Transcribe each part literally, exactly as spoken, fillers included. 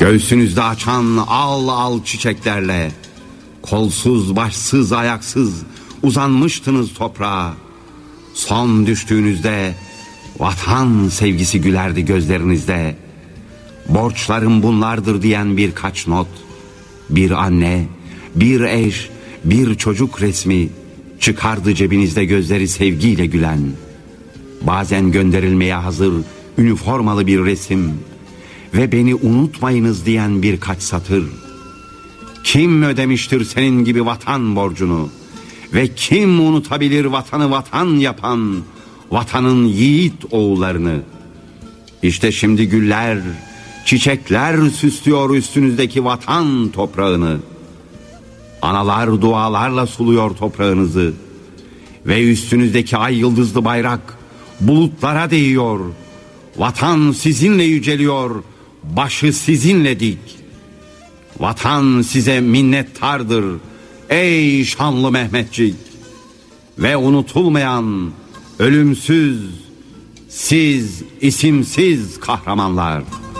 Göğsünüzde açan al al çiçeklerle, kolsuz başsız ayaksız uzanmıştınız toprağa. Son düştüğünüzde vatan sevgisi gülerdi gözlerinizde. Borçlarım bunlardır diyen birkaç not, bir anne, bir eş, bir çocuk resmi çıkardı cebinizde gözleri sevgiyle gülen. Bazen gönderilmeye hazır üniformalı bir resim ve beni unutmayınız diyen birkaç satır. Kim ödemiştir senin gibi vatan borcunu ve kim unutabilir vatanı vatan yapan vatanın yiğit oğullarını? İşte şimdi güller, çiçekler süslüyor üstünüzdeki vatan toprağını. Analar dualarla suluyor toprağınızı ve üstünüzdeki ay yıldızlı bayrak bulutlara değiyor. Vatan sizinle yüceliyor, başı sizinle dik. Vatan size minnettardır ey şanlı Mehmetçik. Ve unutulmayan, ölümsüz, siz isimsiz kahramanlar.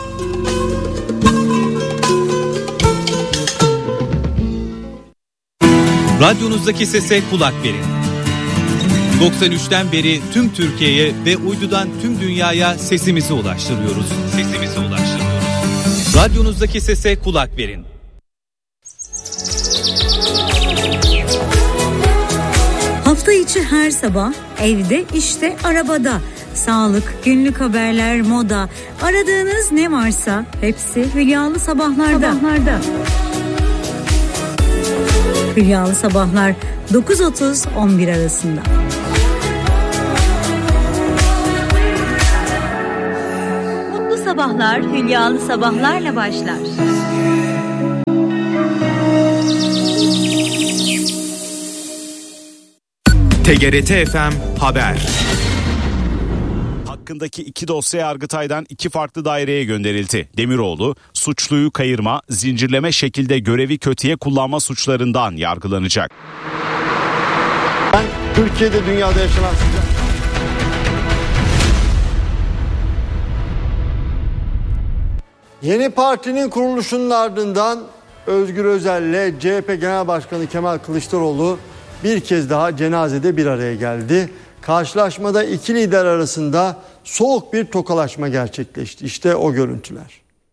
Radyonuzdaki sese kulak verin. doksan üçten beri tüm Türkiye'ye ve uydudan tüm dünyaya sesimizi ulaştırıyoruz. Sesimizi ulaştırıyoruz. Radyonuzdaki sese kulak verin. Hafta içi her sabah evde, işte, arabada. Sağlık, günlük haberler, moda. Aradığınız ne varsa hepsi Hülyalı Sabahlar'da. Sabahlarda. Hülyalı Sabahlar dokuz otuz on bir arasında. Mutlu sabahlar Hülyalı Sabahlar'la başlar. T G R T F M Haber. Hakkındaki iki dosya Yargıtay'dan iki farklı daireye gönderildi. Demiroğlu, suçluyu kayırma, zincirleme şekilde görevi kötüye kullanma suçlarından yargılanacak. Ben Türkiye'de, dünyada yaşanan sıcak. Yeni partinin kuruluşunun ardından Özgür Özel'le C H P Genel Başkanı Kemal Kılıçdaroğlu bir kez daha cenazede bir araya geldi. Karşılaşmada iki lider arasında soğuk bir tokalaşma gerçekleşti. İşte o görüntüler.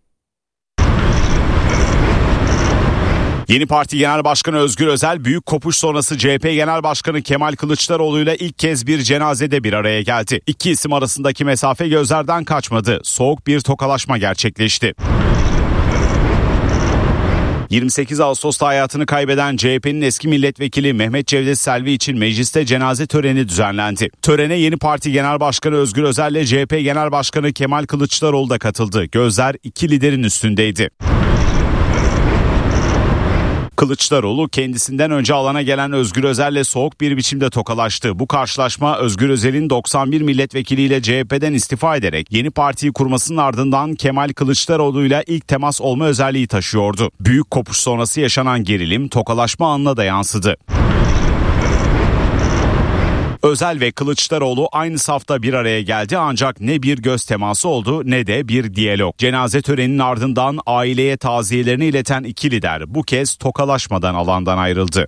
Yeni Parti Genel Başkanı Özgür Özel, büyük kopuş sonrası C H P Genel Başkanı Kemal Kılıçdaroğlu ile ilk kez bir cenazede bir araya geldi. İki isim arasındaki mesafe gözlerden kaçmadı. Soğuk bir tokalaşma gerçekleşti. yirmi sekiz Ağustos'ta hayatını kaybeden C H P'nin eski milletvekili Mehmet Cevdet Selvi için mecliste cenaze töreni düzenlendi. Törene Yeni Parti Genel Başkanı Özgür Özel ile C H P Genel Başkanı Kemal Kılıçdaroğlu da katıldı. Gözler iki liderin üstündeydi. Kılıçdaroğlu kendisinden önce alana gelen Özgür Özel'le soğuk bir biçimde tokalaştı. Bu karşılaşma Özgür Özel'in doksan bir milletvekiliyle C H P'den istifa ederek yeni partiyi kurmasının ardından Kemal Kılıçdaroğlu'yla ilk temas olma özelliği taşıyordu. Büyük kopuş sonrası yaşanan gerilim tokalaşma anına da yansıdı. Özel ve Kılıçdaroğlu aynı safta bir araya geldi ancak ne bir göz teması oldu ne de bir diyalog. Cenaze töreninin ardından aileye taziyelerini ileten iki lider bu kez tokalaşmadan alandan ayrıldı.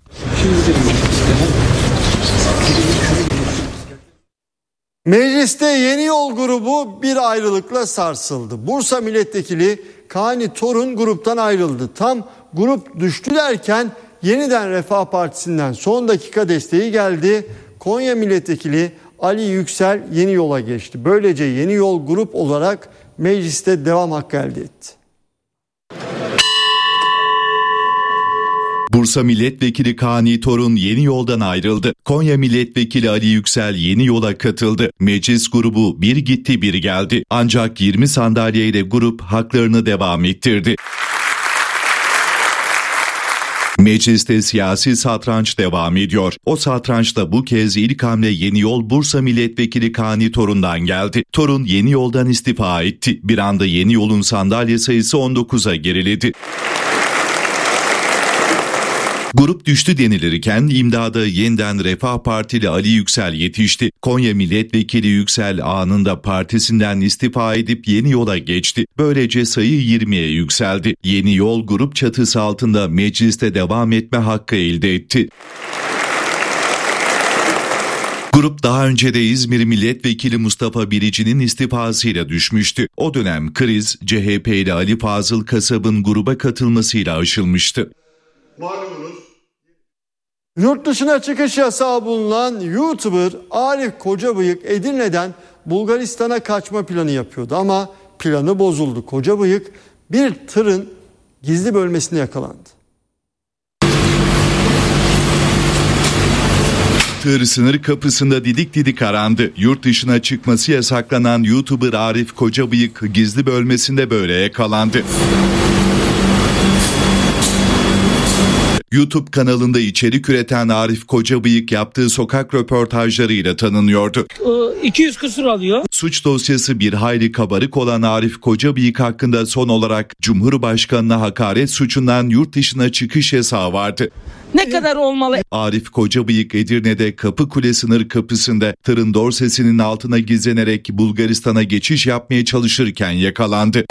Mecliste Yeni Yol grubu bir ayrılıkla sarsıldı. Bursa Milletvekili Kani Torun gruptan ayrıldı. Tam grup düştü derken yeniden Refah Partisi'nden son dakika desteği geldi. Konya Milletvekili Ali Yüksel Yeni Yol'a geçti. Böylece Yeni Yol grup olarak mecliste devam hakkı elde etti. Bursa Milletvekili Kani Torun Yeni Yol'dan ayrıldı. Konya Milletvekili Ali Yüksel Yeni Yol'a katıldı. Meclis grubu bir gitti bir geldi. Ancak yirmi sandalyeyle grup haklarını devam ettirdi. Mecliste siyasi satranç devam ediyor. O satrançta bu kez ilk hamle Yeni Yol Bursa Milletvekili Kani Torun'dan geldi. Torun Yeni Yol'dan istifa etti. Bir anda Yeni Yol'un sandalye sayısı on dokuza geriledi. Grup düştü denilirken imdada yeniden Refah Partili Ali Yüksel yetişti. Konya Milletvekili Yüksel anında partisinden istifa edip Yeni Yol'a geçti. Böylece sayı yirmiye yükseldi. Yeni Yol grup çatısı altında mecliste devam etme hakkı elde etti. Grup daha önce de İzmir Milletvekili Mustafa Birici'nin istifasıyla düşmüştü. O dönem kriz C H P'li Ali Fazıl Kasab'ın gruba katılmasıyla aşılmıştı. Malumunuz. Yurt dışına çıkış yasağı bulunan YouTuber Arif Kocabıyık Edirne'den Bulgaristan'a kaçma planı yapıyordu ama planı bozuldu. Kocabıyık bir tırın gizli bölmesine yakalandı. Tır sınır kapısında didik didik arandı. Yurt dışına çıkması yasaklanan YouTuber Arif Kocabıyık gizli bölmesinde böyle yakalandı. YouTube kanalında içerik üreten Arif Kocabıyık yaptığı sokak röportajlarıyla tanınıyordu. iki yüz küsur alıyor. Suç dosyası bir hayli kabarık olan Arif Kocabıyık hakkında son olarak Cumhurbaşkanı'na hakaret suçundan yurt dışına çıkış yasağı vardı. Ne kadar olmalı? Arif Kocabıyık Edirne'de Kapıkule sınır kapısında tırın dorsesinin altına gizlenerek Bulgaristan'a geçiş yapmaya çalışırken yakalandı.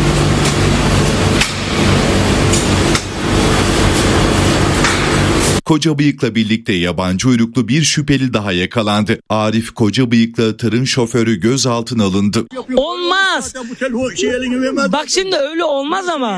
Kocabıyık'la birlikte yabancı uyruklu bir şüpheli daha yakalandı. Arif Kocabıyık'la tırın şoförü gözaltına alındı. Olmaz. Bak şimdi öyle olmaz ama.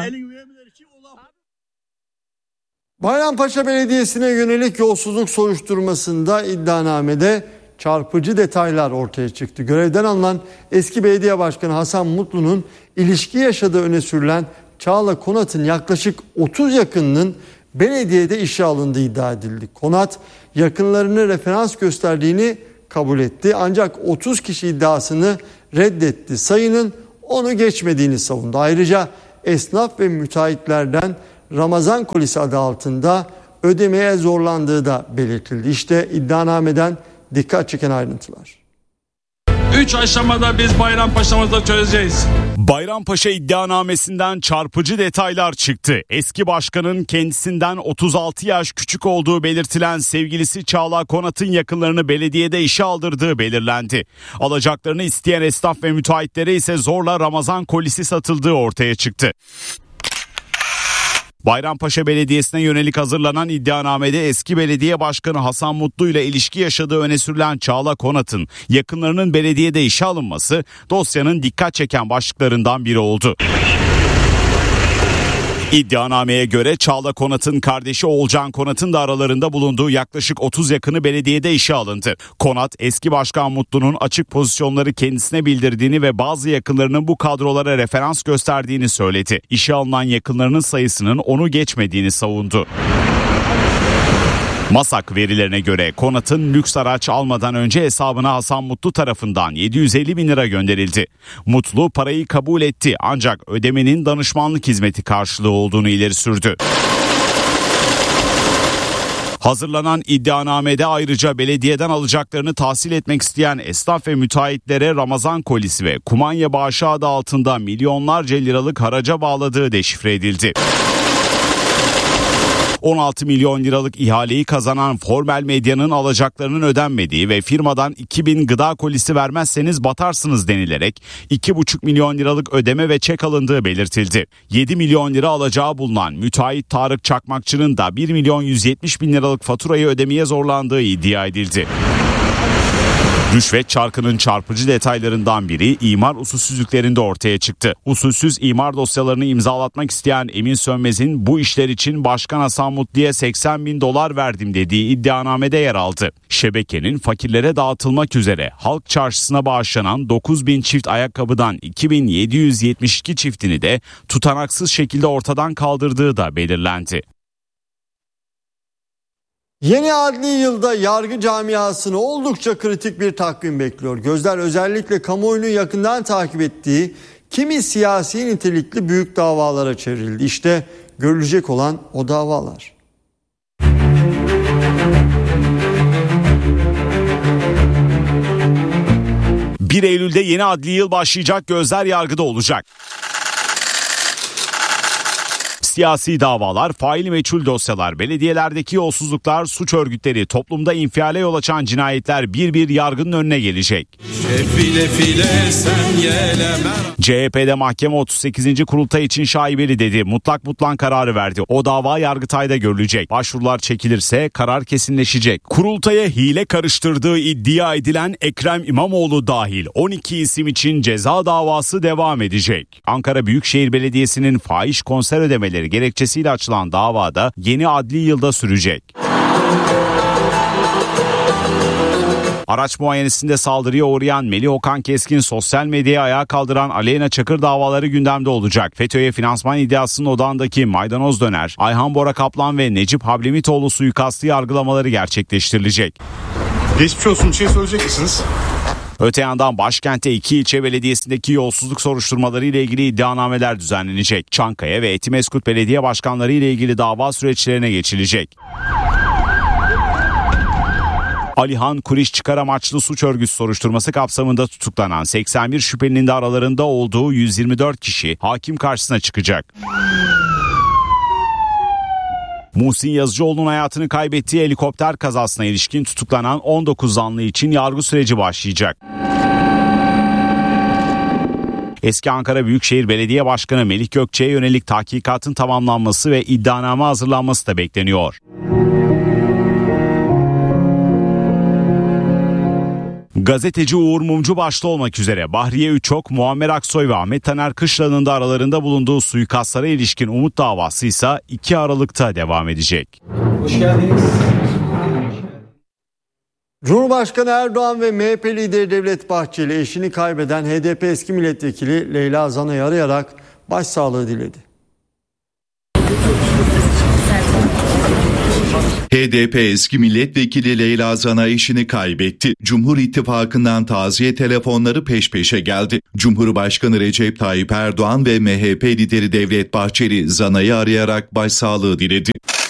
Bayrampaşa Belediyesi'ne yönelik yolsuzluk soruşturmasında iddianamede çarpıcı detaylar ortaya çıktı. Görevden alınan eski belediye başkanı Hasan Mutlu'nun ilişki yaşadığı öne sürülen Çağla Konat'ın yaklaşık otuz yakınının belediyede işe alındığı iddia edildi. Konat yakınlarını referans gösterdiğini kabul etti ancak otuz kişi iddiasını reddetti. Sayının onu geçmediğini savundu. Ayrıca esnaf ve müteahhitlerden Ramazan kolisi adı altında ödemeye zorlandığı da belirtildi. İşte iddianameden dikkat çeken ayrıntılar. Üç aşamada biz Bayrampaşa'mızda çözeceğiz. Bayrampaşa iddianamesinden çarpıcı detaylar çıktı. Eski başkanın kendisinden otuz altı yaş küçük olduğu belirtilen sevgilisi Çağla Konat'ın yakınlarını belediyede işe aldırdığı belirlendi. Alacaklarını isteyen esnaf ve müteahhitlere ise zorla Ramazan kolisi satıldığı ortaya çıktı. Bayrampaşa Belediyesi'ne yönelik hazırlanan iddianamede eski belediye başkanı Hasan Mutlu ile ilişki yaşadığı öne sürülen Çağla Konat'ın yakınlarının belediyede işe alınması dosyanın dikkat çeken başlıklarından biri oldu. İddianameye göre Çağla Konat'ın kardeşi Oğulcan Konat'ın da aralarında bulunduğu yaklaşık otuz yakını belediyede işe alındı. Konat, eski başkan Mutlu'nun açık pozisyonları kendisine bildirdiğini ve bazı yakınlarının bu kadrolara referans gösterdiğini söyledi. İşe alınan yakınlarının sayısının onu geçmediğini savundu. MASAK verilerine göre Konat'ın lüks araç almadan önce hesabına Hasan Mutlu tarafından yedi yüz elli bin lira gönderildi. Mutlu parayı kabul etti ancak ödemenin danışmanlık hizmeti karşılığı olduğunu ileri sürdü. Hazırlanan iddianamede ayrıca belediyeden alacaklarını tahsil etmek isteyen esnaf ve müteahhitlere Ramazan kolisi ve kumanya bağışı adı altında milyonlarca liralık haraca bağladığı deşifre edildi. on altı milyon liralık ihaleyi kazanan Formel Medya'nın alacaklarının ödenmediği ve firmadan iki bin gıda kolisi vermezseniz batarsınız denilerek iki buçuk milyon liralık ödeme ve çek alındığı belirtildi. yedi milyon lira alacağı bulunan müteahhit Tarık Çakmakçı'nın da bir milyon yüz yetmiş bin liralık faturayı ödemeye zorlandığı iddia edildi. Rüşvet çarkının çarpıcı detaylarından biri imar usulsüzlüklerinde ortaya çıktı. Usulsüz imar dosyalarını imzalatmak isteyen Emin Sönmez'in bu işler için Başkan Hasan Mutlu'ya seksen bin dolar verdim dediği iddianamede yer aldı. Şebekenin fakirlere dağıtılmak üzere halk çarşısına bağışlanan dokuz bin çift ayakkabıdan iki bin yedi yüz yetmiş iki çiftini de tutanaksız şekilde ortadan kaldırdığı da belirlendi. Yeni adli yılda yargı camiasını oldukça kritik bir takvim bekliyor. Gözler özellikle kamuoyunun yakından takip ettiği kimi siyasi nitelikli büyük davalara çevrildi. İşte görülecek olan o davalar. bir Eylül'de yeni adli yıl başlayacak, gözler yargıda olacak. Siyasi davalar, faili meçhul dosyalar, belediyelerdeki yolsuzluklar, suç örgütleri, toplumda infiale yol açan cinayetler bir bir yargının önüne gelecek. File file sen geleme. C H P'de mahkeme otuz sekizinci kurultay için şaibeli dedi. Mutlak mutlan kararı verdi. O dava Yargıtay'da görülecek. Başvurular çekilirse karar kesinleşecek. Kurultaya hile karıştırdığı iddia edilen Ekrem İmamoğlu dahil on iki isim için ceza davası devam edecek. Ankara Büyükşehir Belediyesi'nin fahiş konser ödemeleri gerekçesiyle açılan davada yeni adli yılda sürecek. Araç muayenesinde saldırıya uğrayan Melih Okan Keskin, sosyal medyaya ayağa kaldıran Aleyna Çakır davaları gündemde olacak. FETÖ'ye finansman iddiasının odağındaki Maydanoz Döner, Ayhan Bora Kaplan ve Necip Hablemitoğlu suikastı yargılamaları gerçekleştirilecek. Geçmiş olsun, bir şey söyleyecek misiniz? Öte yandan başkentte iki ilçe belediyesindeki yolsuzluk soruşturmaları ile ilgili iddianameler düzenlenecek. Çankaya ve Etimeskut belediye başkanları ile ilgili dava süreçlerine geçilecek. Alihan Kuriş çıkar amaçlı suç örgütü soruşturması kapsamında tutuklanan seksen bir şüphelinin de aralarında olduğu yüz yirmi dört kişi hakim karşısına çıkacak. Muhsin Yazıcıoğlu'nun hayatını kaybettiği helikopter kazasına ilişkin tutuklanan on dokuz zanlı için yargı süreci başlayacak. Eski Ankara Büyükşehir Belediye Başkanı Melih Gökçe'ye yönelik tahkikatın tamamlanması ve iddianame hazırlanması da bekleniyor. Gazeteci Uğur Mumcu başta olmak üzere Bahriye Üçok, Muammer Aksoy ve Ahmet Taner Kışla'nın da aralarında bulunduğu suikastlara ilişkin umut davası ise iki Aralık'ta devam edecek. Hoş geldiniz. Cumhurbaşkanı Erdoğan ve M H P lideri Devlet Bahçeli eşini kaybeden H D P eski milletvekili Leyla Zana'yı arayarak başsağlığı diledi. H D P eski milletvekili Leyla Zana eşini kaybetti. Cumhur İttifakı'ndan taziye telefonları peş peşe geldi. Cumhurbaşkanı Recep Tayyip Erdoğan ve M H P lideri Devlet Bahçeli Zana'yı arayarak başsağlığı diledi.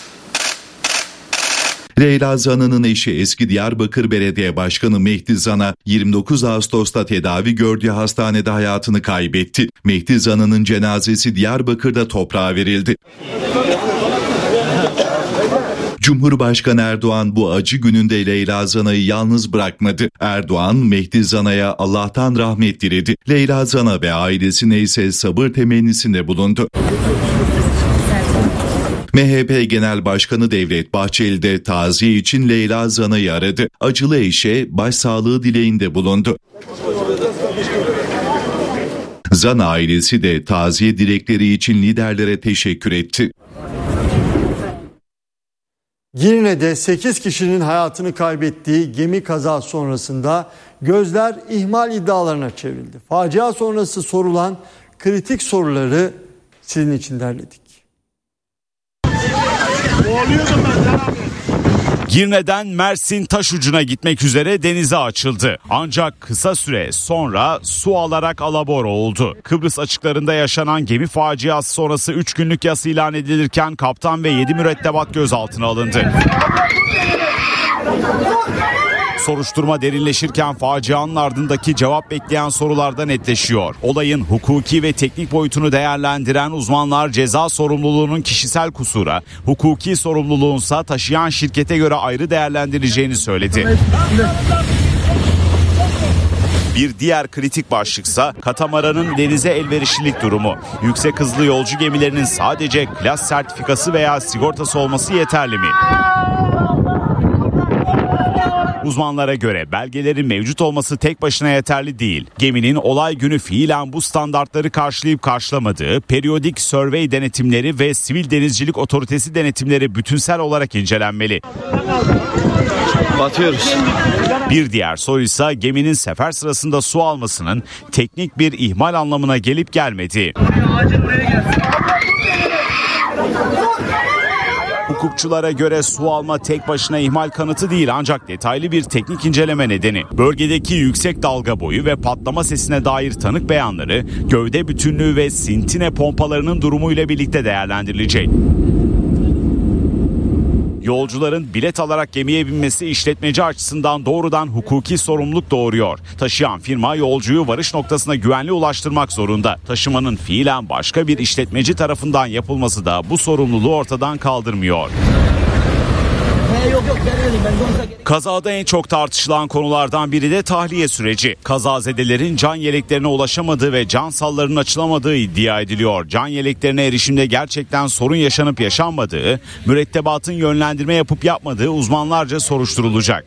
Leyla Zana'nın eşi eski Diyarbakır Belediye Başkanı Mehdi Zana yirmi dokuz Ağustos'ta tedavi gördüğü hastanede hayatını kaybetti. Mehdi Zana'nın cenazesi Diyarbakır'da toprağa verildi. Cumhurbaşkanı Erdoğan bu acı gününde Leyla Zana'yı yalnız bırakmadı. Erdoğan, Mehdi Zana'ya Allah'tan rahmet diledi. Leyla Zana ve ailesine ise sabır temennisinde bulundu. M H P Genel Başkanı Devlet Bahçeli de taziye için Leyla Zana'yı aradı. Acılı eşe başsağlığı dileğinde bulundu. Zana ailesi de taziye dilekleri için liderlere teşekkür etti. Girne'de sekiz kişinin hayatını kaybettiği gemi kazası sonrasında gözler ihmal iddialarına çevrildi. Facia sonrası sorulan kritik soruları sizin için derledik. Girne'den Mersin Taşucu'na gitmek üzere denize açıldı. Ancak kısa süre sonra su alarak alabora oldu. Kıbrıs açıklarında yaşanan gemi faciası sonrası üç günlük yas ilan edilirken kaptan ve yedi mürettebat gözaltına alındı. Soruşturma derinleşirken facianın ardındaki cevap bekleyen sorularda netleşiyor. Olayın hukuki ve teknik boyutunu değerlendiren uzmanlar ceza sorumluluğunun kişisel kusura, hukuki sorumluluğunsa taşıyan şirkete göre ayrı değerlendirileceğini söyledi. Bir diğer kritik başlıksa katamaranın denize elverişlilik durumu. Yüksek hızlı yolcu gemilerinin sadece klas sertifikası veya sigortası olması yeterli mi? Uzmanlara göre belgelerin mevcut olması tek başına yeterli değil. Geminin olay günü fiilen bu standartları karşılayıp karşılamadığı, periyodik survey denetimleri ve Sivil Denizcilik Otoritesi denetimleri bütünsel olarak incelenmeli. Batıyoruz. Bir diğer soru ise geminin sefer sırasında su almasının teknik bir ihmal anlamına gelip gelmediği. Hukukçulara göre su alma tek başına ihmal kanıtı değil ancak detaylı bir teknik inceleme nedeni. Bölgedeki yüksek dalga boyu ve patlama sesine dair tanık beyanları, gövde bütünlüğü ve sintine pompalarının durumuyla birlikte değerlendirilecek. Yolcuların bilet alarak gemiye binmesi işletmeci açısından doğrudan hukuki sorumluluk doğuruyor. Taşıyan firma yolcuyu varış noktasına güvenli ulaştırmak zorunda. Taşımanın fiilen başka bir işletmeci tarafından yapılması da bu sorumluluğu ortadan kaldırmıyor. Kazada en çok tartışılan konulardan biri de tahliye süreci. Kazazedelerin can yeleklerine ulaşamadığı ve can sallarının açılamadığı iddia ediliyor. Can yeleklerine erişimde gerçekten sorun yaşanıp yaşanmadığı, mürettebatın yönlendirme yapıp yapmadığı uzmanlarca soruşturulacak.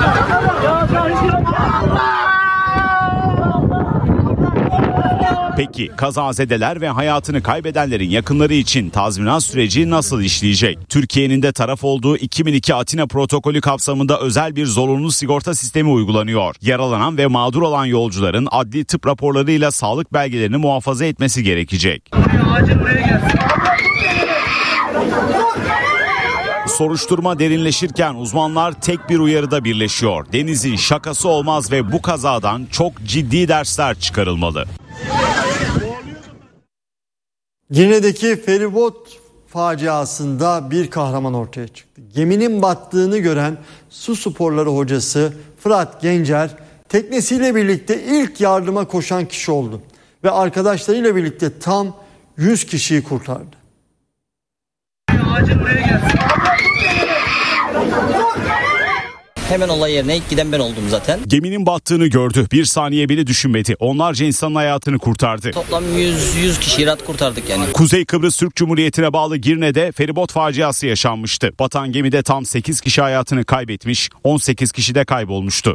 Peki kazazedeler ve hayatını kaybedenlerin yakınları için tazminat süreci nasıl işleyecek? Türkiye'nin de taraf olduğu iki bin iki Atina protokolü kapsamında özel bir zorunlu sigorta sistemi uygulanıyor. Yaralanan ve mağdur olan yolcuların adli tıp raporlarıyla sağlık belgelerini muhafaza etmesi gerekecek. Soruşturma derinleşirken uzmanlar tek bir uyarıda birleşiyor. Denizin şakası olmaz ve bu kazadan çok ciddi dersler çıkarılmalı. Girne'deki feribot faciasında bir kahraman ortaya çıktı. Geminin battığını gören su sporları hocası Fırat Gencer teknesiyle birlikte ilk yardıma koşan kişi oldu ve arkadaşlarıyla birlikte tam yüz kişiyi kurtardı. Hemen olay yerine ilk giden ben oldum zaten. Geminin battığını gördü. Bir saniye bile düşünmedi. Onlarca insanın hayatını kurtardı. Toplam yüz yüz kişiyi rahat kurtardık yani. Kuzey Kıbrıs Türk Cumhuriyeti'ne bağlı Girne'de feribot faciası yaşanmıştı. Batan gemide tam sekiz kişi hayatını kaybetmiş, on sekiz kişi de kaybolmuştu.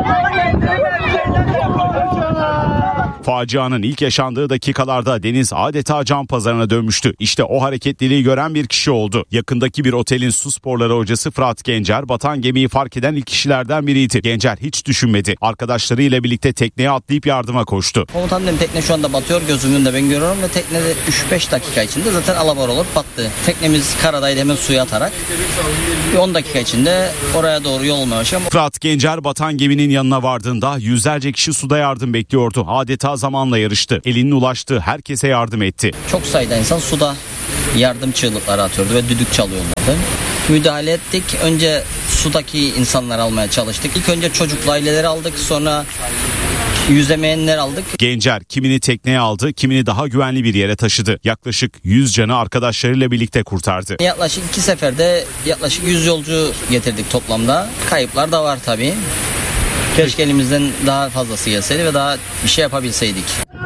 Facianın ilk yaşandığı dakikalarda deniz adeta can pazarına dönmüştü. İşte o hareketliliği gören bir kişi oldu. Yakındaki bir otelin su sporları hocası Fırat Gencer batan gemiyi fark eden ilk kişilerden biriydi. Gencer hiç düşünmedi. Arkadaşlarıyla birlikte tekneye atlayıp yardıma koştu. Komutan dedim, tekne şu anda batıyor, gözümün önünde ben görüyorum ve teknede üç beş dakika içinde zaten alabora olup battı. Teknemiz karadaydı, hemen suya atarak on dakika içinde oraya doğru yol olmaya başladı. Fırat Gencer batan geminin yanına vardığında yüzlerce kişi suda yardım bekliyordu. Adeta zamanla yarıştı. Elinin ulaştığı herkese yardım etti. Çok sayıda insan suda yardım çığlıkları atıyordu ve düdük çalıyorlardı. Müdahale ettik. Önce sudaki insanları almaya çalıştık. İlk önce çocuklu aileleri aldık. Sonra yüzemeyenler aldık. Gencer kimini tekneye aldı, kimini daha güvenli bir yere taşıdı. Yaklaşık yüz canı arkadaşlarıyla birlikte kurtardı. Yaklaşık iki seferde yaklaşık yüz yolcu getirdik toplamda. Kayıplar da var tabii. Keşke elimizden daha fazlası gelseydi ve daha bir şey yapabilseydik.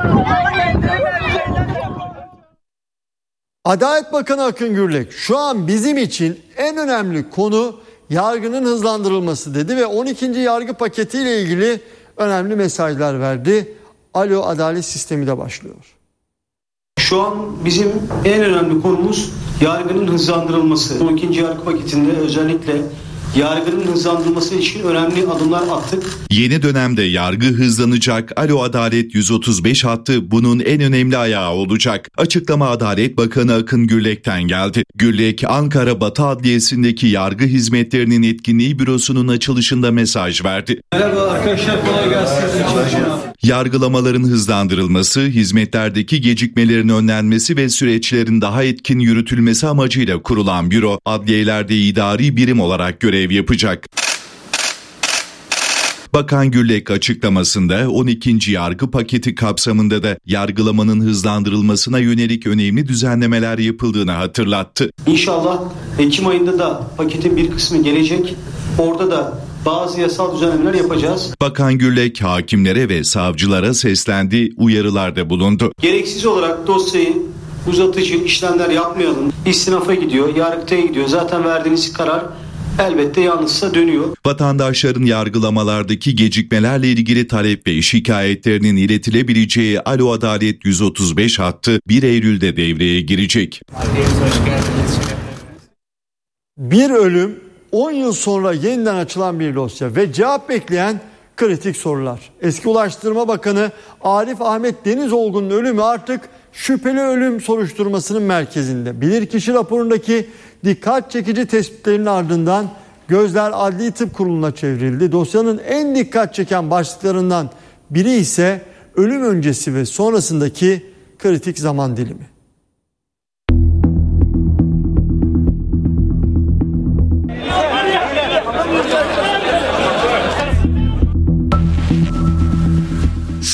Adalet Bakanı Akın Gürlek şu an bizim için en önemli konu yargının hızlandırılması dedi ve on ikinci yargı paketiyle ilgili önemli mesajlar verdi. Alo Adalet Sistemi de başlıyor. Şu an bizim en önemli konumuz yargının hızlandırılması. on ikinci yargı paketinde özellikle yargının hızlandırılması için önemli adımlar attık. Yeni dönemde yargı hızlanacak. Alo Adalet yüz otuz beş hattı bunun en önemli ayağı olacak. Açıklama Adalet Bakanı Akın Gürlek'ten geldi. Gürlek, Ankara Batı Adliyesi'ndeki yargı hizmetlerinin etkinliği bürosunun açılışında mesaj verdi. Merhaba arkadaşlar, kolay gelsin. Yargılamaların hızlandırılması, hizmetlerdeki gecikmelerin önlenmesi ve süreçlerin daha etkin yürütülmesi amacıyla kurulan büro, adliyelerde idari birim olarak görev yapacak. Bakan Gürlek açıklamasında on ikinci yargı paketi kapsamında da yargılamanın hızlandırılmasına yönelik önemli düzenlemeler yapıldığını hatırlattı. İnşallah Ekim ayında da paketin bir kısmı gelecek. Orada da bazı yasal düzenlemeler yapacağız. Bakan Gürlek hakimlere ve savcılara seslendi, uyarılarda bulundu. Gereksiz olarak dosyayı uzatıcı işlemler yapmayalım. İstinafa gidiyor, yargıtaya gidiyor. Zaten verdiğiniz karar elbette yanlışsa dönüyor. Vatandaşların yargılamalardaki gecikmelerle ilgili talep ve şikayetlerinin iletilebileceği Alo Adalet yüz otuz beş hattı bir Eylül'de devreye girecek. Bir ölüm, on yıl sonra yeniden açılan bir dosya ve cevap bekleyen kritik sorular. Eski Ulaştırma Bakanı Arif Ahmet Denizolgun'un ölümü artık şüpheli ölüm soruşturmasının merkezinde. Bilirkişi raporundaki dikkat çekici tespitlerin ardından gözler Adli Tıp Kurulu'na çevrildi. Dosyanın en dikkat çeken başlıklarından biri ise ölüm öncesi ve sonrasındaki kritik zaman dilimi.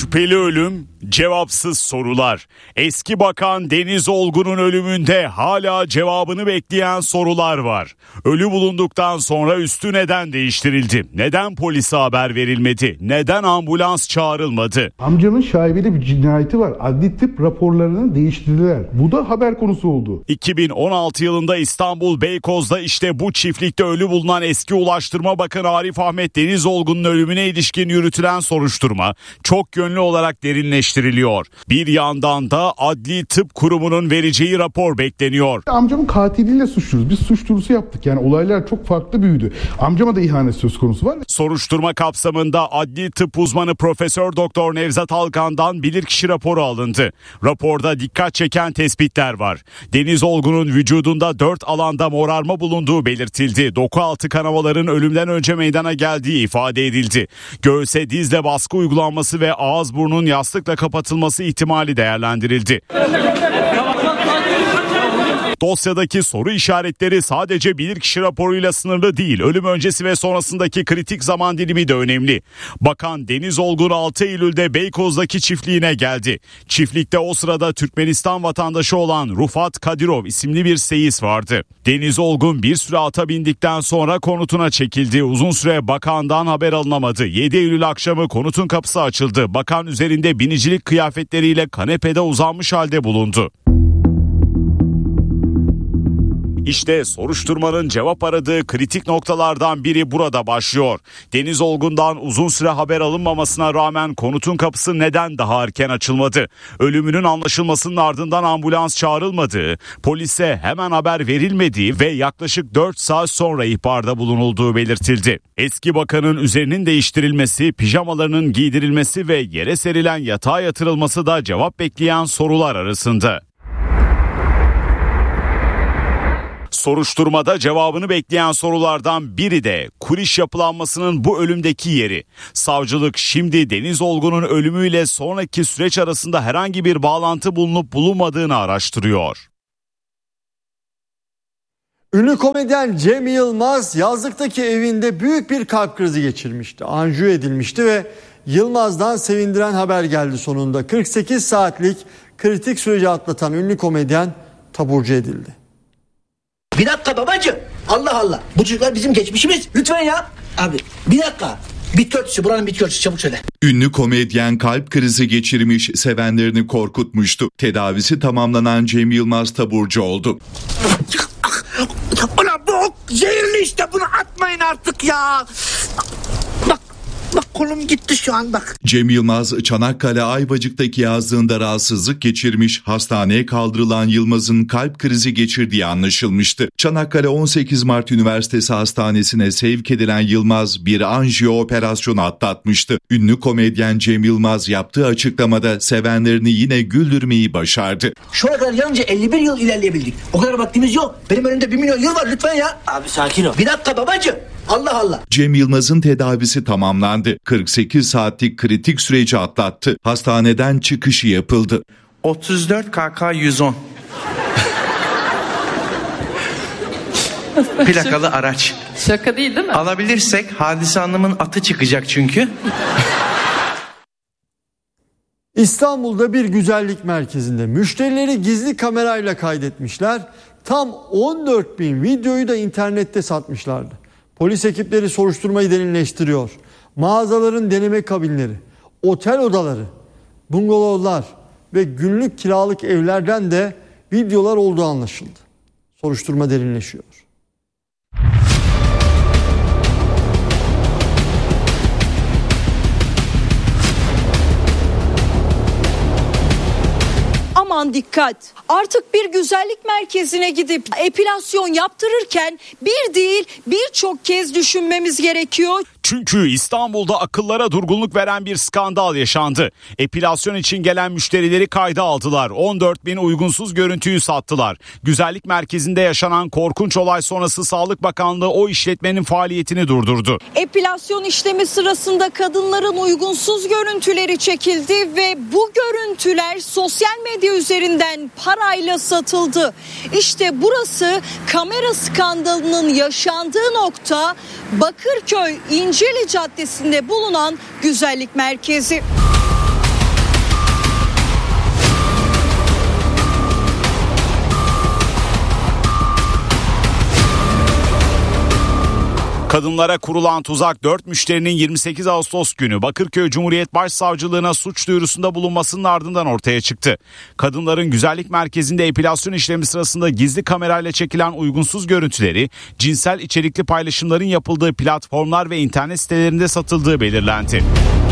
Şüpheli ölüm, cevapsız sorular. Eski Bakan Deniz Olgun'un ölümünde hala cevabını bekleyen sorular var. Ölü bulunduktan sonra üstü neden değiştirildi? Neden polise haber verilmedi? Neden ambulans çağrılmadı? Amcamın şaibeli bir cinayeti var. Adli tıp raporlarını değiştirdiler. Bu da haber konusu oldu. iki bin on altı yılında İstanbul Beykoz'da işte bu çiftlikte ölü bulunan eski Ulaştırma Bakanı Arif Ahmet Deniz Olgun'un ölümüne ilişkin yürütülen soruşturma çok yönlü olarak derinleştiriliyor. Bir yandan da Adli Tıp Kurumu'nun vereceği rapor bekleniyor. Amcamın katiliyle suçluyuz. Biz suç duyurusu yaptık. Yani olaylar çok farklı büyüdü. Amcama da ihanet söz konusu var. Soruşturma kapsamında adli tıp uzmanı Profesör Doktor Nevzat Alkan'dan bilirkişi raporu alındı. Raporda dikkat çeken tespitler var. Deniz Olgun'un vücudunda dört alanda morarma bulunduğu belirtildi. Doku altı kanamaların ölümden önce meydana geldiği ifade edildi. Göğse dizle baskı uygulanması ve ağız burnun yastıkla kapatılması ihtimali değerlendirildi. Dosyadaki soru işaretleri sadece bilirkişi raporuyla sınırlı değil. Ölüm öncesi ve sonrasındaki kritik zaman dilimi de önemli. Bakan Deniz Olgun altı Eylül'de Beykoz'daki çiftliğine geldi. Çiftlikte o sırada Türkmenistan vatandaşı olan Rufat Kadirov isimli bir seyis vardı. Deniz Olgun bir süre ata bindikten sonra konutuna çekildi. Uzun süre bakandan haber alınamadı. yedi Eylül akşamı konutun kapısı açıldı. Bakan üzerinde binicilik kıyafetleriyle kanepede uzanmış halde bulundu. İşte soruşturmanın cevap aradığı kritik noktalardan biri burada başlıyor. Deniz Olgun'dan uzun süre haber alınmamasına rağmen konutun kapısı neden daha erken açılmadı? Ölümünün anlaşılmasının ardından ambulans çağrılmadığı, polise hemen haber verilmediği ve yaklaşık dört saat sonra ihbarda bulunulduğu belirtildi. Eski bakanın üzerinin değiştirilmesi, pijamalarının giydirilmesi ve yere serilen yatağa yatırılması da cevap bekleyen sorular arasında. Soruşturmada cevabını bekleyen sorulardan biri de kuliş yapılanmasının bu ölümdeki yeri. Savcılık şimdi Deniz Olgun'un ölümüyle sonraki süreç arasında herhangi bir bağlantı bulunup bulunmadığını araştırıyor. Ünlü komedyen Cem Yılmaz yazlıktaki evinde büyük bir kalp krizi geçirmişti. Anjiyo edilmişti ve Yılmaz'dan sevindiren haber geldi sonunda. kırk sekiz saatlik kritik süreci atlatan ünlü komedyen taburcu edildi. Bir dakika babacığım. Allah Allah. Bu çocuklar bizim geçmişimiz. Lütfen ya. Abi bir dakika. Bitki örtüsü. Buranın bitki örtüsü. Çabuk söyle. Ünlü komedyen kalp krizi geçirmiş, sevenlerini korkutmuştu. Tedavisi tamamlanan Cem Yılmaz taburcu oldu. Ulan bu zehirli işte. Bunu atmayın artık ya. Bak. Bak kolum gitti şu an bak. Cem Yılmaz Çanakkale Ayvacık'taki yazlığında rahatsızlık geçirmiş, hastaneye kaldırılan Yılmaz'ın kalp krizi geçirdiği anlaşılmıştı. Çanakkale on sekiz Mart Üniversitesi Hastanesi'ne sevk edilen Yılmaz bir anjiyo operasyonu atlatmıştı. Ünlü komedyen Cem Yılmaz yaptığı açıklamada sevenlerini yine güldürmeyi başardı. Şu ana kadar yalnızca elli bir yıl ilerleyebildik. O kadar vaktimiz yok. Benim önümde bir milyon yıl var lütfen ya. Abi sakin ol. Bir dakika babacığım. Allah Allah. Cem Yılmaz'ın tedavisi tamamlandı. kırk sekiz saatlik kritik süreci atlattı. Hastaneden çıkışı yapıldı. otuz dört K K yüz on plakalı araç. Şaka değil değil mi? Alabilirsek Hadise Hanım'ın atı çıkacak çünkü. İstanbul'da bir güzellik merkezinde müşterileri gizli kamerayla kaydetmişler. Tam on dört bin videoyu da internette satmışlardı. Polis ekipleri soruşturmayı derinleştiriyor. Mağazaların deneme kabinleri, otel odaları, bungalovlar ve günlük kiralık evlerden de videolar olduğu anlaşıldı. Soruşturma derinleşiyor. Aman dikkat. Artık bir güzellik merkezine gidip epilasyon yaptırırken bir değil birçok kez düşünmemiz gerekiyor. Çünkü İstanbul'da akıllara durgunluk veren bir skandal yaşandı. Epilasyon için gelen müşterileri kayda aldılar. on dört bin uygunsuz görüntüyü sattılar. Güzellik merkezinde yaşanan korkunç olay sonrası Sağlık Bakanlığı o işletmenin faaliyetini durdurdu. Epilasyon işlemi sırasında kadınların uygunsuz görüntüleri çekildi ve bu görüntüler sosyal medya üzerinden parayla satıldı. İşte burası kamera skandalının yaşandığı nokta, Bakırköy İncirli Caddesi'nde bulunan güzellik merkezi. Kadınlara kurulan tuzak dört müşterinin yirmi sekiz Ağustos günü Bakırköy Cumhuriyet Başsavcılığına suç duyurusunda bulunmasının ardından ortaya çıktı. Kadınların güzellik merkezinde epilasyon işlemi sırasında gizli kamerayla çekilen uygunsuz görüntüleri cinsel içerikli paylaşımların yapıldığı platformlar ve internet sitelerinde satıldığı belirlendi.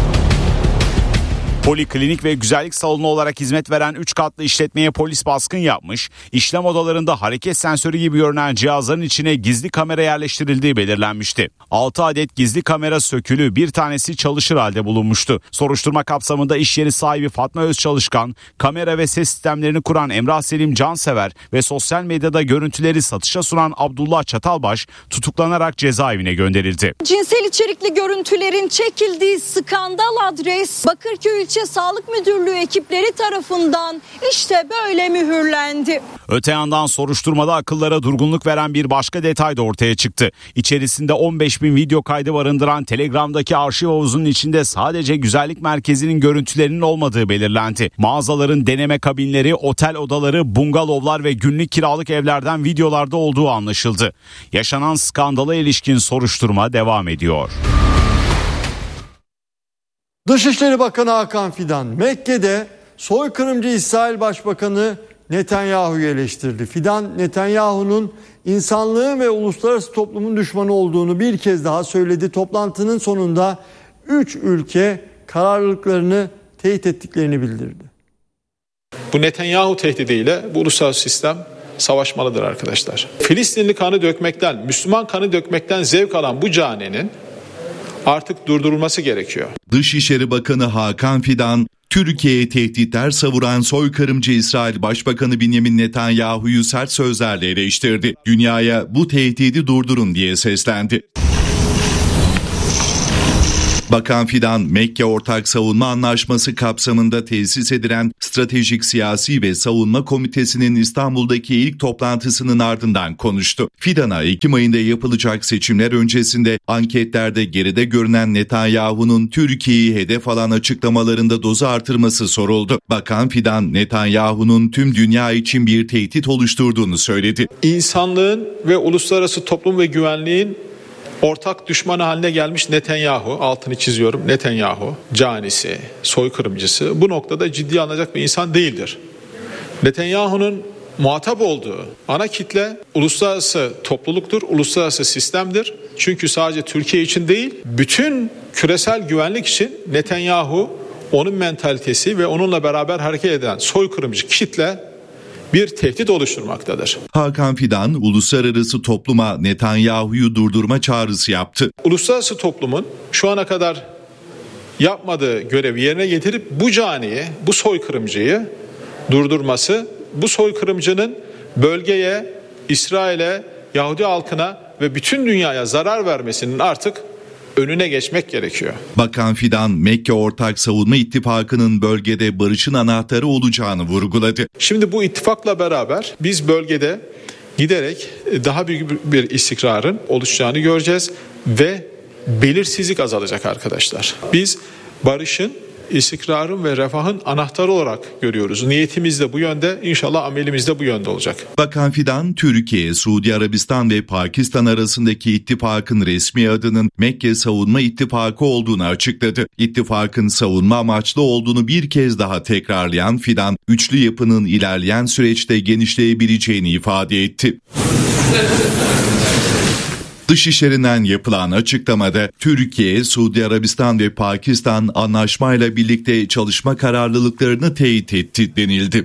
Poliklinik ve güzellik salonu olarak hizmet veren üç katlı işletmeye polis baskın yapmış, işlem odalarında hareket sensörü gibi görünen cihazların içine gizli kamera yerleştirildiği belirlenmişti. altı adet gizli kamera sökülü, bir tanesi çalışır halde bulunmuştu. Soruşturma kapsamında iş yeri sahibi Fatma Özçalışkan, kamera ve ses sistemlerini kuran Emrah Selim Cansever ve sosyal medyada görüntüleri satışa sunan Abdullah Çatalbaş tutuklanarak cezaevine gönderildi. Cinsel içerikli görüntülerin çekildiği skandal adres Bakırköy İlçe Sağlık Müdürlüğü ekipleri tarafından işte böyle mühürlendi. Öte yandan soruşturmada akıllara durgunluk veren bir başka detay da ortaya çıktı. İçerisinde on beş bin video kaydı barındıran Telegram'daki arşiv havuzunun içinde sadece güzellik merkezinin görüntülerinin olmadığı belirlendi. Mağazaların deneme kabinleri, otel odaları, bungalovlar ve günlük kiralık evlerden videolarda olduğu anlaşıldı. Yaşanan skandala ilişkin soruşturma devam ediyor. Dışişleri Bakanı Hakan Fidan, Mekke'de soykırımcı İsrail Başbakanı Netanyahu'yu eleştirdi. Fidan, Netanyahu'nun insanlığın ve uluslararası toplumun düşmanı olduğunu bir kez daha söyledi. Toplantının sonunda üç ülke kararlılıklarını teyit ettiklerini bildirdi. Bu Netanyahu tehdidiyle bu uluslararası sistem savaşmalıdır arkadaşlar. Filistinli kanı dökmekten, Müslüman kanı dökmekten zevk alan bu caninin artık durdurulması gerekiyor. Dışişleri Bakanı Hakan Fidan, Türkiye'ye tehditler savuran soykırımcı İsrail Başbakanı Benjamin Netanyahu'yu sert sözlerle eleştirdi. Dünyaya bu tehdidi durdurun diye seslendi. Bakan Fidan, Mekke Ortak Savunma Anlaşması kapsamında tesis edilen Stratejik Siyasi ve Savunma Komitesi'nin İstanbul'daki ilk toplantısının ardından konuştu. Fidan'a Ekim ayında yapılacak seçimler öncesinde anketlerde geride görünen Netanyahu'nun Türkiye'yi hedef alan açıklamalarında dozu artırması soruldu. Bakan Fidan, Netanyahu'nun tüm dünya için bir tehdit oluşturduğunu söyledi. İnsanlığın ve uluslararası toplum ve güvenliğin ortak düşmanı haline gelmiş Netanyahu, altını çiziyorum, Netanyahu, canisi, soykırımcısı bu noktada ciddiye alınacak bir insan değildir. Netanyahu'nun muhatap olduğu ana kitle uluslararası topluluktur, uluslararası sistemdir. Çünkü sadece Türkiye için değil, bütün küresel güvenlik için Netanyahu, onun mentalitesi ve onunla beraber hareket eden soykırımcı kitle bir tehdit oluşturmaktadır. Hakan Fidan, uluslararası topluma Netanyahu'yu durdurma çağrısı yaptı. Uluslararası toplumun şu ana kadar yapmadığı görevi yerine getirip bu caniyi, bu soykırımcıyı durdurması, bu soykırımcının bölgeye, İsrail'e, Yahudi halkına ve bütün dünyaya zarar vermesinin artık önüne geçmek gerekiyor. Bakan Fidan, Mekke Ortak Savunma İttifakı'nın bölgede barışın anahtarı olacağını vurguladı. Şimdi bu ittifakla beraber biz bölgede giderek daha büyük bir istikrarın oluşacağını göreceğiz ve belirsizlik azalacak arkadaşlar. Biz barışın, istikrarın ve refahın anahtarı olarak görüyoruz. Niyetimiz de bu yönde, inşallah amelimiz de bu yönde olacak. Bakan Fidan, Türkiye, Suudi Arabistan ve Pakistan arasındaki ittifakın resmi adının Mekke Savunma İttifakı olduğunu açıkladı. İttifakın savunma amaçlı olduğunu bir kez daha tekrarlayan Fidan, üçlü yapının ilerleyen süreçte genişleyebileceğini ifade etti. Dışişlerinden yapılan açıklamada Türkiye, Suudi Arabistan ve Pakistan anlaşmayla birlikte çalışma kararlılıklarını teyit etti denildi.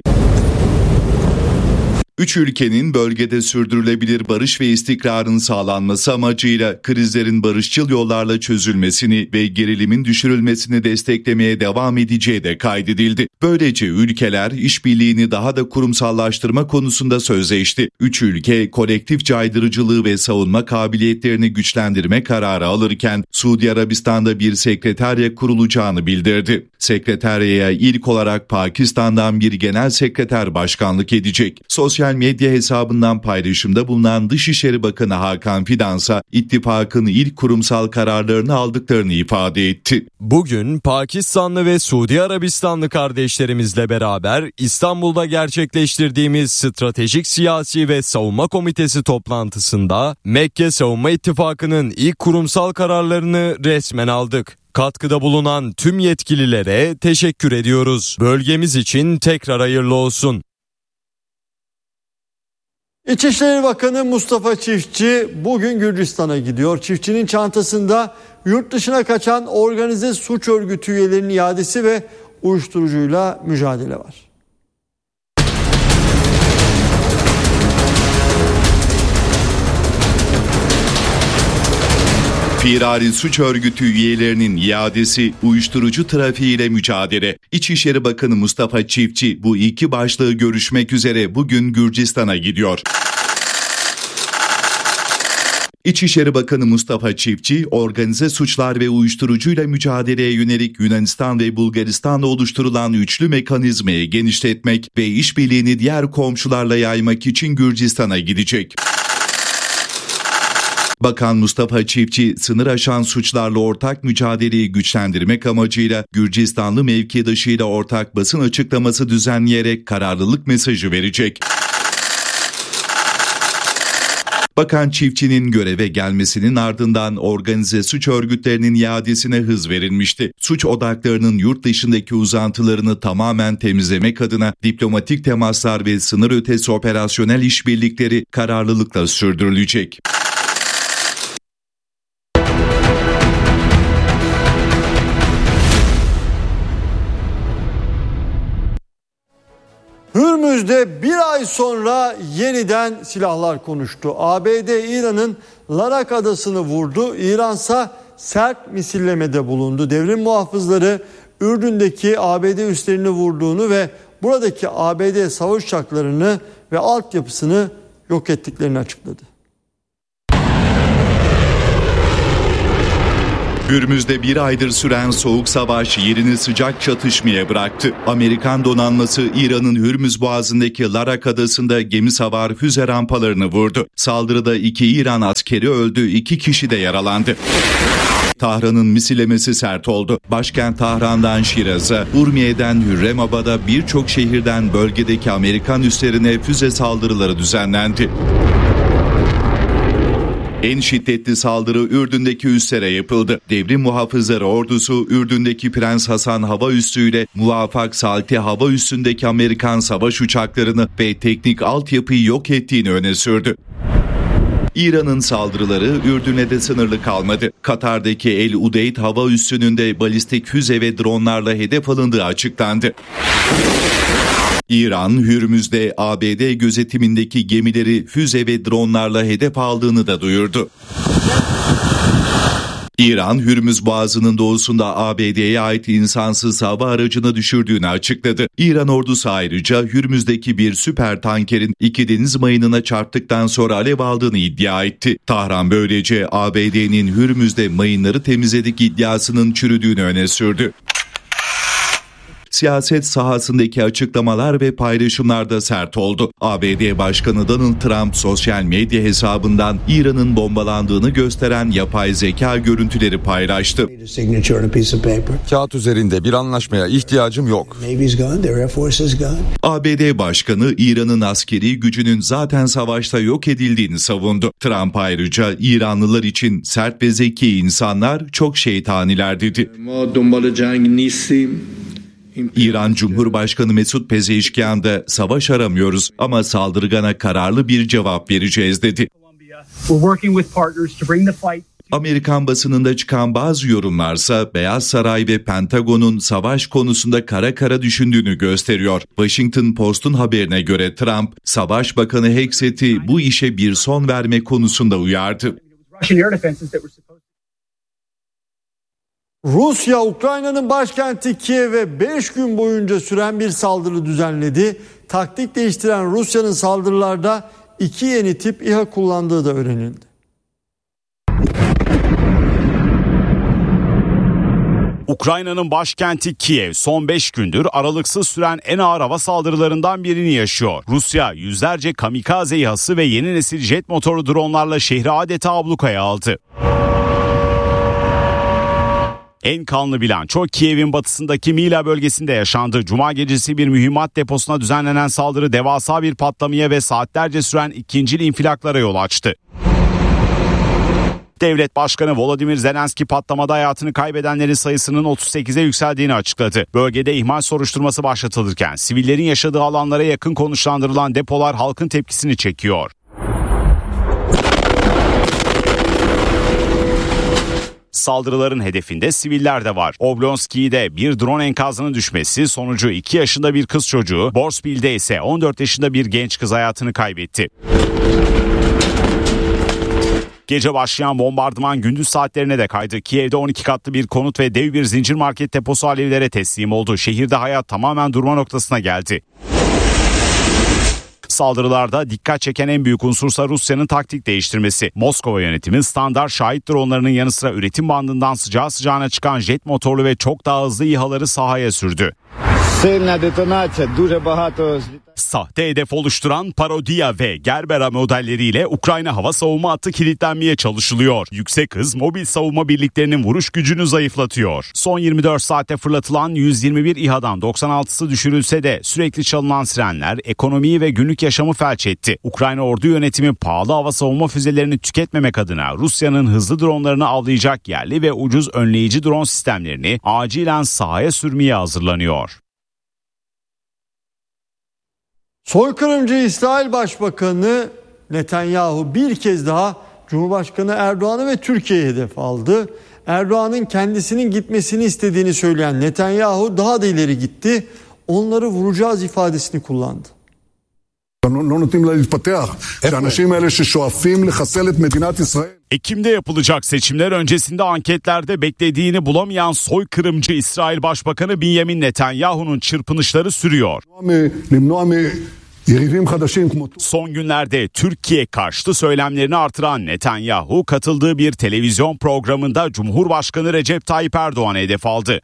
Üç ülkenin bölgede sürdürülebilir barış ve istikrarın sağlanması amacıyla krizlerin barışçıl yollarla çözülmesini ve gerilimin düşürülmesini desteklemeye devam edeceği de kaydedildi. Böylece ülkeler işbirliğini daha da kurumsallaştırma konusunda sözleşti. Üç ülke kolektif caydırıcılığı ve savunma kabiliyetlerini güçlendirme kararı alırken Suudi Arabistan'da bir sekreterya kurulacağını bildirdi. Sekreteryaya ilk olarak Pakistan'dan bir genel sekreter başkanlık edecek. Sosyal sosyal medya hesabından paylaşımda bulunan Dışişleri Bakanı Hakan Fidansa, ittifakın ilk kurumsal kararlarını aldıklarını ifade etti. Bugün Pakistanlı ve Suudi Arabistanlı kardeşlerimizle beraber İstanbul'da gerçekleştirdiğimiz Stratejik Siyasi ve Savunma Komitesi toplantısında Mekke Savunma İttifakı'nın ilk kurumsal kararlarını resmen aldık. Katkıda bulunan tüm yetkililere teşekkür ediyoruz. Bölgemiz için tekrar hayırlı olsun. İçişleri Bakanı Mustafa Çiftçi bugün Gürcistan'a gidiyor. Çiftçinin çantasında yurt dışına kaçan organize suç örgütü üyelerinin iadesi ve uyuşturucuyla mücadele var. Firari suç örgütü üyelerinin iadesi, uyuşturucu trafiğiyle mücadele. İçişleri Bakanı Mustafa Çiftçi bu iki başlığı görüşmek üzere bugün Gürcistan'a gidiyor. İçişleri Bakanı Mustafa Çiftçi, organize suçlar ve uyuşturucuyla mücadeleye yönelik Yunanistan ve Bulgaristan'la oluşturulan üçlü mekanizmayı genişletmek ve işbirliğini diğer komşularla yaymak için Gürcistan'a gidecek. Bakan Mustafa Çiftçi, sınır aşan suçlarla ortak mücadeleyi güçlendirmek amacıyla Gürcistanlı mevkidaşıyla ortak basın açıklaması düzenleyerek kararlılık mesajı verecek. Bakan Çiftçi'nin göreve gelmesinin ardından organize suç örgütlerinin iadesine hız verilmişti. Suç odaklarının yurt dışındaki uzantılarını tamamen temizlemek adına diplomatik temaslar ve sınır ötesi operasyonel işbirlikleri kararlılıkla sürdürülecek. Hürmüz'de bir ay sonra yeniden silahlar konuştu. A B D İran'ın Larak adasını vurdu. İran'sa sert misillemede bulundu. Devrim muhafızları Ürdün'deki A B D üslerini vurduğunu ve buradaki A B D savaş uçaklarını ve altyapısını yok ettiklerini açıkladı. Hürmüz'de bir aydır süren soğuk savaş yerini sıcak çatışmaya bıraktı. Amerikan donanması İran'ın Hürmüz Boğazı'ndaki Larak adasında gemi savar füze rampalarını vurdu. Saldırıda iki İran askeri öldü, iki kişi de yaralandı. Tahran'ın misillemesi sert oldu. Başkent Tahran'dan Şiraz'a, Urmiye'den Hürremabad'a birçok şehirden bölgedeki Amerikan üslerine füze saldırıları düzenlendi. En şiddetli saldırı Ürdün'deki üslere yapıldı. Devrim muhafızları ordusu Ürdün'deki Prens Hasan hava üssüyle Muvaffak Salti hava üssündeki Amerikan savaş uçaklarını ve teknik altyapıyı yok ettiğini öne sürdü. İran'ın saldırıları Ürdün'e de sınırlı kalmadı. Katar'daki El Udeyd hava üssünün de balistik füze ve dronlarla hedef alındığı açıklandı. İran, Hürmüz'de A B D gözetimindeki gemileri füze ve dronlarla hedef aldığını da duyurdu. İran, Hürmüz Boğazı'nın doğusunda A B D'ye ait insansız hava aracını düşürdüğünü açıkladı. İran ordusu ayrıca Hürmüz'deki bir süper tankerin iki deniz mayınına çarptıktan sonra alev aldığını iddia etti. Tahran böylece A B D'nin Hürmüz'de mayınları temizledik iddiasının çürüdüğünü öne sürdü. Siyaset sahasındaki açıklamalar ve paylaşımlar da sert oldu. A B D Başkanı Donald Trump sosyal medya hesabından İran'ın bombalandığını gösteren yapay zeka görüntüleri paylaştı. Kağıt üzerinde bir anlaşmaya ihtiyacım yok. A B D Başkanı İran'ın askeri gücünün zaten savaşta yok edildiğini savundu. Trump ayrıca İranlılar için sert ve zeki insanlar çok şeytaniler dedi. İran Cumhurbaşkanı Mesut Pezeshkian da savaş aramıyoruz ama saldırgana kararlı bir cevap vereceğiz dedi. Amerikan basınında çıkan bazı yorumlarsa Beyaz Saray ve Pentagon'un savaş konusunda kara kara düşündüğünü gösteriyor. Washington Post'un haberine göre Trump, Savaş Bakanı Hexet'i bu işe bir son verme konusunda uyardı. Rusya, Ukrayna'nın başkenti Kiev'e beş gün boyunca süren bir saldırı düzenledi. Taktik değiştiren Rusya'nın saldırılarda iki yeni tip İHA kullandığı da öğrenildi. Ukrayna'nın başkenti Kiev son beş gündür aralıksız süren en ağır hava saldırılarından birini yaşıyor. Rusya yüzlerce kamikaze İHA'sı ve yeni nesil jet motorlu dronlarla şehri adeta ablukaya aldı. En kanlı bilanço Kiev'in batısındaki Mila bölgesinde yaşandı. Cuma gecesi bir mühimmat deposuna düzenlenen saldırı devasa bir patlamaya ve saatlerce süren ikincil infilaklara yol açtı. Devlet Başkanı Volodymyr Zelenski patlamada hayatını kaybedenlerin sayısının otuz sekize yükseldiğini açıkladı. Bölgede ihmal soruşturması başlatılırken sivillerin yaşadığı alanlara yakın konuşlandırılan depolar halkın tepkisini çekiyor. Saldırıların hedefinde siviller de var. Oblonski'de bir drone enkazının düşmesi sonucu iki yaşında bir kız çocuğu, Borsbil'de ise on dört yaşında bir genç kız hayatını kaybetti. Gece başlayan bombardıman gündüz saatlerine de kaydı. Kiev'de on iki katlı bir konut ve dev bir zincir market deposu alevlere teslim oldu. Şehirde hayat tamamen durma noktasına geldi. Saldırılarda dikkat çeken en büyük unsursa Rusya'nın taktik değiştirmesi. Moskova yönetimi standart şahit dronlarının yanı sıra üretim bandından sıcağı sıcağına çıkan jet motorlu ve çok daha hızlı İHA'ları sahaya sürdü. Sahte hedef oluşturan Parodiya ve Gerbera modelleriyle Ukrayna hava savunma hattı kilitlenmeye çalışılıyor. Yüksek hız mobil savunma birliklerinin vuruş gücünü zayıflatıyor. Son yirmi dört saatte fırlatılan yüz yirmi bir İHA'dan doksan altısı düşürülse de sürekli çalınan sirenler ekonomiyi ve günlük yaşamı felç etti. Ukrayna ordu yönetimi pahalı hava savunma füzelerini tüketmemek adına Rusya'nın hızlı dronlarını avlayacak yerli ve ucuz önleyici drone sistemlerini acilen sahaya sürmeye hazırlanıyor. Soykırımcı İsrail Başbakanı Netanyahu bir kez daha Cumhurbaşkanı Erdoğan'ı ve Türkiye'yi hedef aldı. Erdoğan'ın kendisinin gitmesini istediğini söyleyen Netanyahu daha da ileri gitti. Onları vuracağız ifadesini kullandı. Ekim'de yapılacak seçimler öncesinde anketlerde beklediğini bulamayan soykırımcı İsrail Başbakanı Benjamin Netanyahu'nun çırpınışları sürüyor. Son günlerde Türkiye karşıtı söylemlerini artıran Netanyahu katıldığı bir televizyon programında Cumhurbaşkanı Recep Tayyip Erdoğan'ı hedef aldı.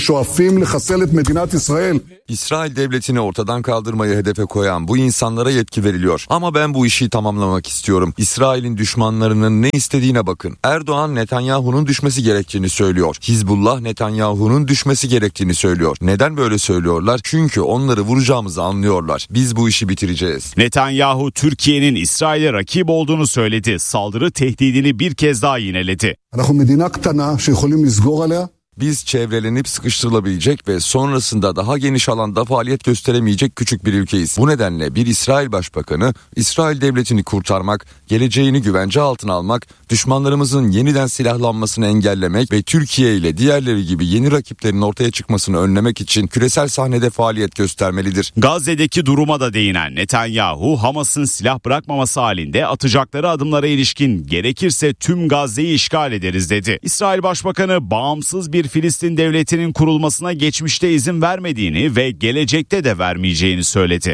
İsrail devletini ortadan kaldırmayı hedefe koyan bu insanlara yetki veriliyor. Ama ben bu işi tamamlamak istiyorum. İsrail'in düşmanlarının ne istediğine bakın. Erdoğan Netanyahu'nun düşmesi gerektiğini söylüyor. Hizbullah Netanyahu'nun düşmesi gerektiğini söylüyor. Neden böyle söylüyorlar? Çünkü onları vuracağımızı anlıyorlar. Biz bu işi bitireceğiz. Netanyahu Türkiye'nin İsrail'e rakip olduğunu söyledi. Saldırı tehdidini bir kez daha yineledi. Biz çevrelenip sıkıştırılabilecek ve sonrasında daha geniş alanda faaliyet gösteremeyecek küçük bir ülkeyiz. Bu nedenle bir İsrail Başbakanı, İsrail devletini kurtarmak, geleceğini güvence altına almak, düşmanlarımızın yeniden silahlanmasını engellemek ve Türkiye ile diğerleri gibi yeni rakiplerin ortaya çıkmasını önlemek için küresel sahnede faaliyet göstermelidir. Gazze'deki duruma da değinen Netanyahu, Hamas'ın silah bırakmaması halinde atacakları adımlara ilişkin gerekirse tüm Gazze'yi işgal ederiz dedi. İsrail Başbakanı bağımsız bir Filistin devletinin kurulmasına geçmişte izin vermediğini ve gelecekte de vermeyeceğini söyledi.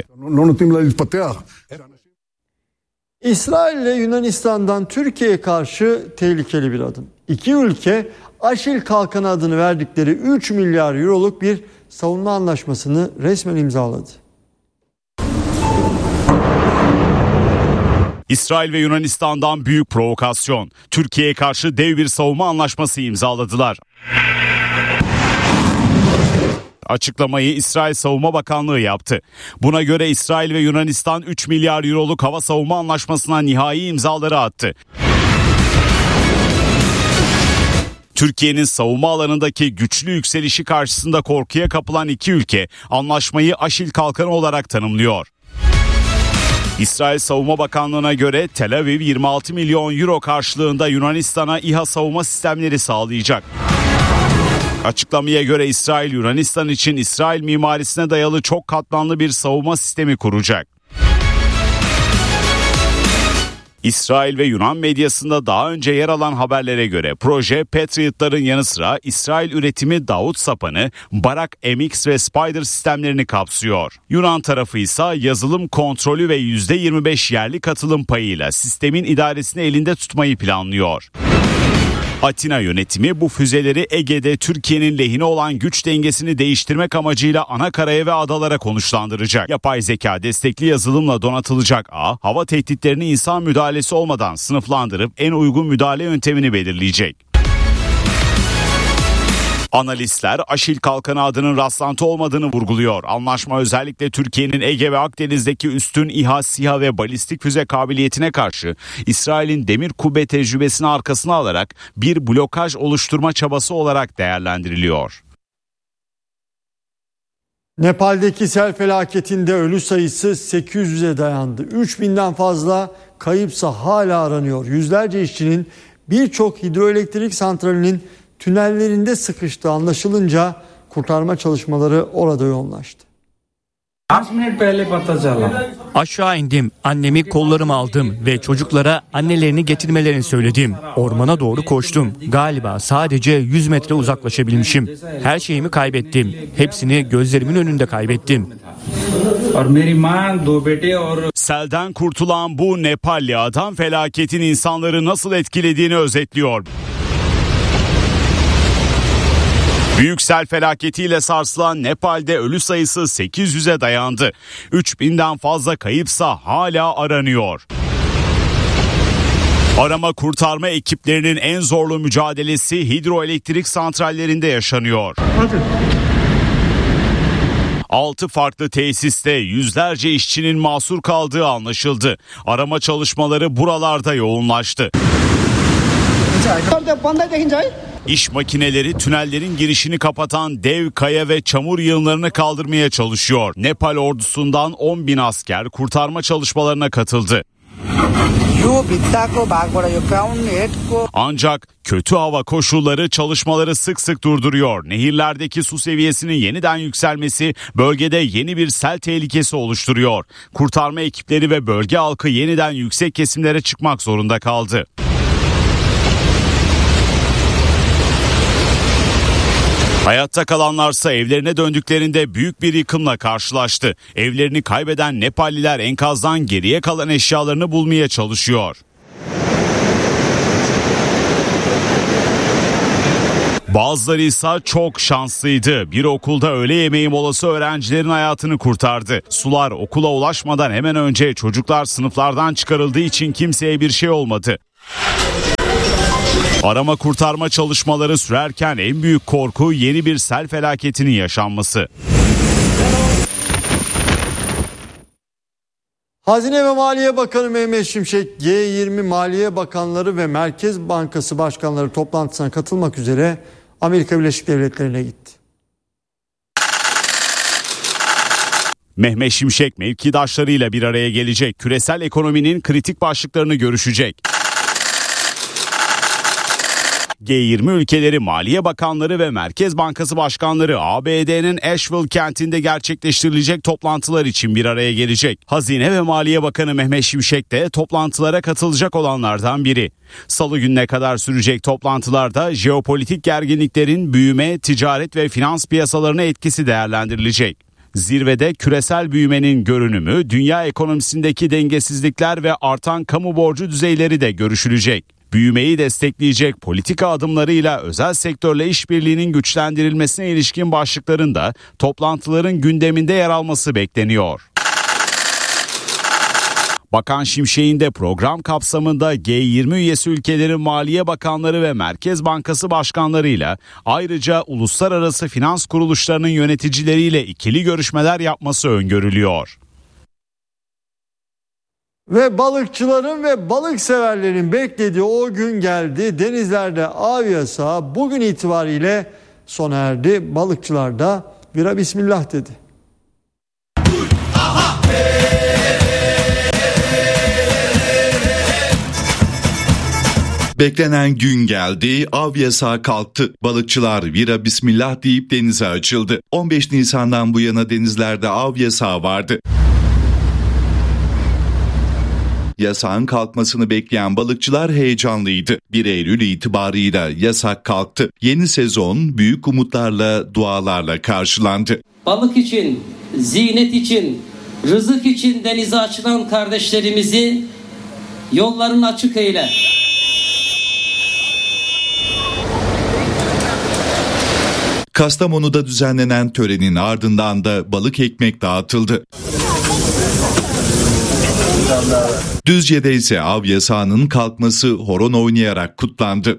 İsrail ile Yunanistan'dan Türkiye'ye karşı tehlikeli bir adım. İki ülke Aşil Kalkanı adını verdikleri üç milyar euroluk bir savunma anlaşmasını resmen imzaladı. İsrail ve Yunanistan'dan büyük provokasyon. Türkiye'ye karşı dev bir savunma anlaşması imzaladılar. Açıklamayı İsrail Savunma Bakanlığı yaptı. Buna göre İsrail ve Yunanistan üç milyar euroluk hava savunma anlaşmasına nihai imzaları attı. Türkiye'nin savunma alanındaki güçlü yükselişi karşısında korkuya kapılan iki ülke anlaşmayı Aşil Kalkanı olarak tanımlıyor. İsrail Savunma Bakanlığı'na göre Tel Aviv yirmi altı milyon euro karşılığında Yunanistan'a İHA savunma sistemleri sağlayacak. Açıklamaya göre İsrail Yunanistan için İsrail mimarisine dayalı çok katmanlı bir savunma sistemi kuracak. İsrail ve Yunan medyasında daha önce yer alan haberlere göre proje Patriot'ların yanı sıra İsrail üretimi Davut Sapan'ı, Barak M X ve Spider sistemlerini kapsıyor. Yunan tarafı ise yazılım kontrolü ve yüzde yirmi beş yerli katılım payıyla sistemin idaresini elinde tutmayı planlıyor. Atina yönetimi bu füzeleri Ege'de Türkiye'nin lehine olan güç dengesini değiştirmek amacıyla anakaraya ve adalara konuşlandıracak. Yapay zeka destekli yazılımla donatılacak ağ, hava tehditlerini insan müdahalesi olmadan sınıflandırıp en uygun müdahale yöntemini belirleyecek. Analistler Aşil Kalkanı adının rastlantı olmadığını vurguluyor. Anlaşma özellikle Türkiye'nin Ege ve Akdeniz'deki üstün İHA, SİHA ve balistik füze kabiliyetine karşı İsrail'in demir kubbe tecrübesini arkasına alarak bir blokaj oluşturma çabası olarak değerlendiriliyor. Nepal'deki sel felaketinde ölü sayısı sekiz yüze dayandı. üç binden fazla kayıpsa hala aranıyor. Yüzlerce işçinin birçok hidroelektrik santralinin tünellerinde sıkıştığı anlaşılınca kurtarma çalışmaları orada yoğunlaştı. Aşağı indim, annemi kollarıma aldım ve çocuklara annelerini getirmelerini söyledim. Ormana doğru koştum. Galiba sadece yüz metre uzaklaşabilmişim. Her şeyimi kaybettim. Hepsini gözlerimin önünde kaybettim. Selden kurtulan bu Nepalli adam felaketin insanları nasıl etkilediğini özetliyor. Büyük sel felaketiyle sarsılan Nepal'de ölü sayısı sekiz yüze dayandı. üç binden fazla kayıpsa hala aranıyor. Arama kurtarma ekiplerinin en zorlu mücadelesi hidroelektrik santrallerinde yaşanıyor. altı farklı tesiste yüzlerce işçinin mahsur kaldığı anlaşıldı. Arama çalışmaları buralarda yoğunlaştı. İş makineleri tünellerin girişini kapatan dev kaya ve çamur yığınlarını kaldırmaya çalışıyor. Nepal ordusundan on bin asker kurtarma çalışmalarına katıldı. Ancak kötü hava koşulları çalışmaları sık sık durduruyor. Nehirlerdeki su seviyesinin yeniden yükselmesi bölgede yeni bir sel tehlikesi oluşturuyor. Kurtarma ekipleri ve bölge halkı yeniden yüksek kesimlere çıkmak zorunda kaldı. Hayatta kalanlarsa evlerine döndüklerinde büyük bir yıkımla karşılaştı. Evlerini kaybeden Nepalliler enkazdan geriye kalan eşyalarını bulmaya çalışıyor. Bazıları ise çok şanslıydı. Bir okulda öğle yemeği molası öğrencilerin hayatını kurtardı. Sular okula ulaşmadan hemen önce çocuklar sınıflardan çıkarıldığı için kimseye bir şey olmadı. Arama kurtarma çalışmaları sürerken en büyük korku yeni bir sel felaketinin yaşanması. Hazine ve Maliye Bakanı Mehmet Şimşek, G yirmi Maliye Bakanları ve Merkez Bankası Başkanları toplantısına katılmak üzere Amerika Birleşik Devletleri'ne gitti. Mehmet Şimşek mevkidaşlarıyla bir araya gelecek. Küresel ekonominin kritik başlıklarını görüşecek. G yirmi ülkeleri Maliye Bakanları ve Merkez Bankası Başkanları A B D'nin Asheville kentinde gerçekleştirilecek toplantılar için bir araya gelecek. Hazine ve Maliye Bakanı Mehmet Şimşek de toplantılara katılacak olanlardan biri. Salı gününe kadar sürecek toplantılarda jeopolitik gerginliklerin büyüme, ticaret ve finans piyasalarına etkisi değerlendirilecek. Zirvede küresel büyümenin görünümü, dünya ekonomisindeki dengesizlikler ve artan kamu borcu düzeyleri de görüşülecek. Büyümeyi destekleyecek politika adımlarıyla özel sektörle işbirliğinin güçlendirilmesine ilişkin başlıkların da toplantıların gündeminde yer alması bekleniyor. Bakan Şimşek'in de program kapsamında G yirmi üyesi ülkelerin Maliye Bakanları ve Merkez Bankası başkanlarıyla ayrıca uluslararası finans kuruluşlarının yöneticileriyle ikili görüşmeler yapması öngörülüyor. Ve balıkçıların ve balık severlerin beklediği o gün geldi. Denizlerde av yasağı bugün itibariyle sona erdi. Balıkçılar da bira bismillah dedi. Beklenen gün geldi, av yasağı kalktı. Balıkçılar vira bismillah deyip denize açıldı. on beş Nisan'dan bu yana denizlerde av yasağı vardı. Yasağın kalkmasını bekleyen balıkçılar heyecanlıydı. bir Eylül itibarıyla yasak kalktı. Yeni sezon büyük umutlarla, dualarla karşılandı. Balık için, zinet için, rızık için denize açılan kardeşlerimizi yollarını açık eyle. Kastamonu'da düzenlenen törenin ardından da balık ekmek dağıtıldı. Düzce'de ise av yasağının kalkması horon oynayarak kutlandı.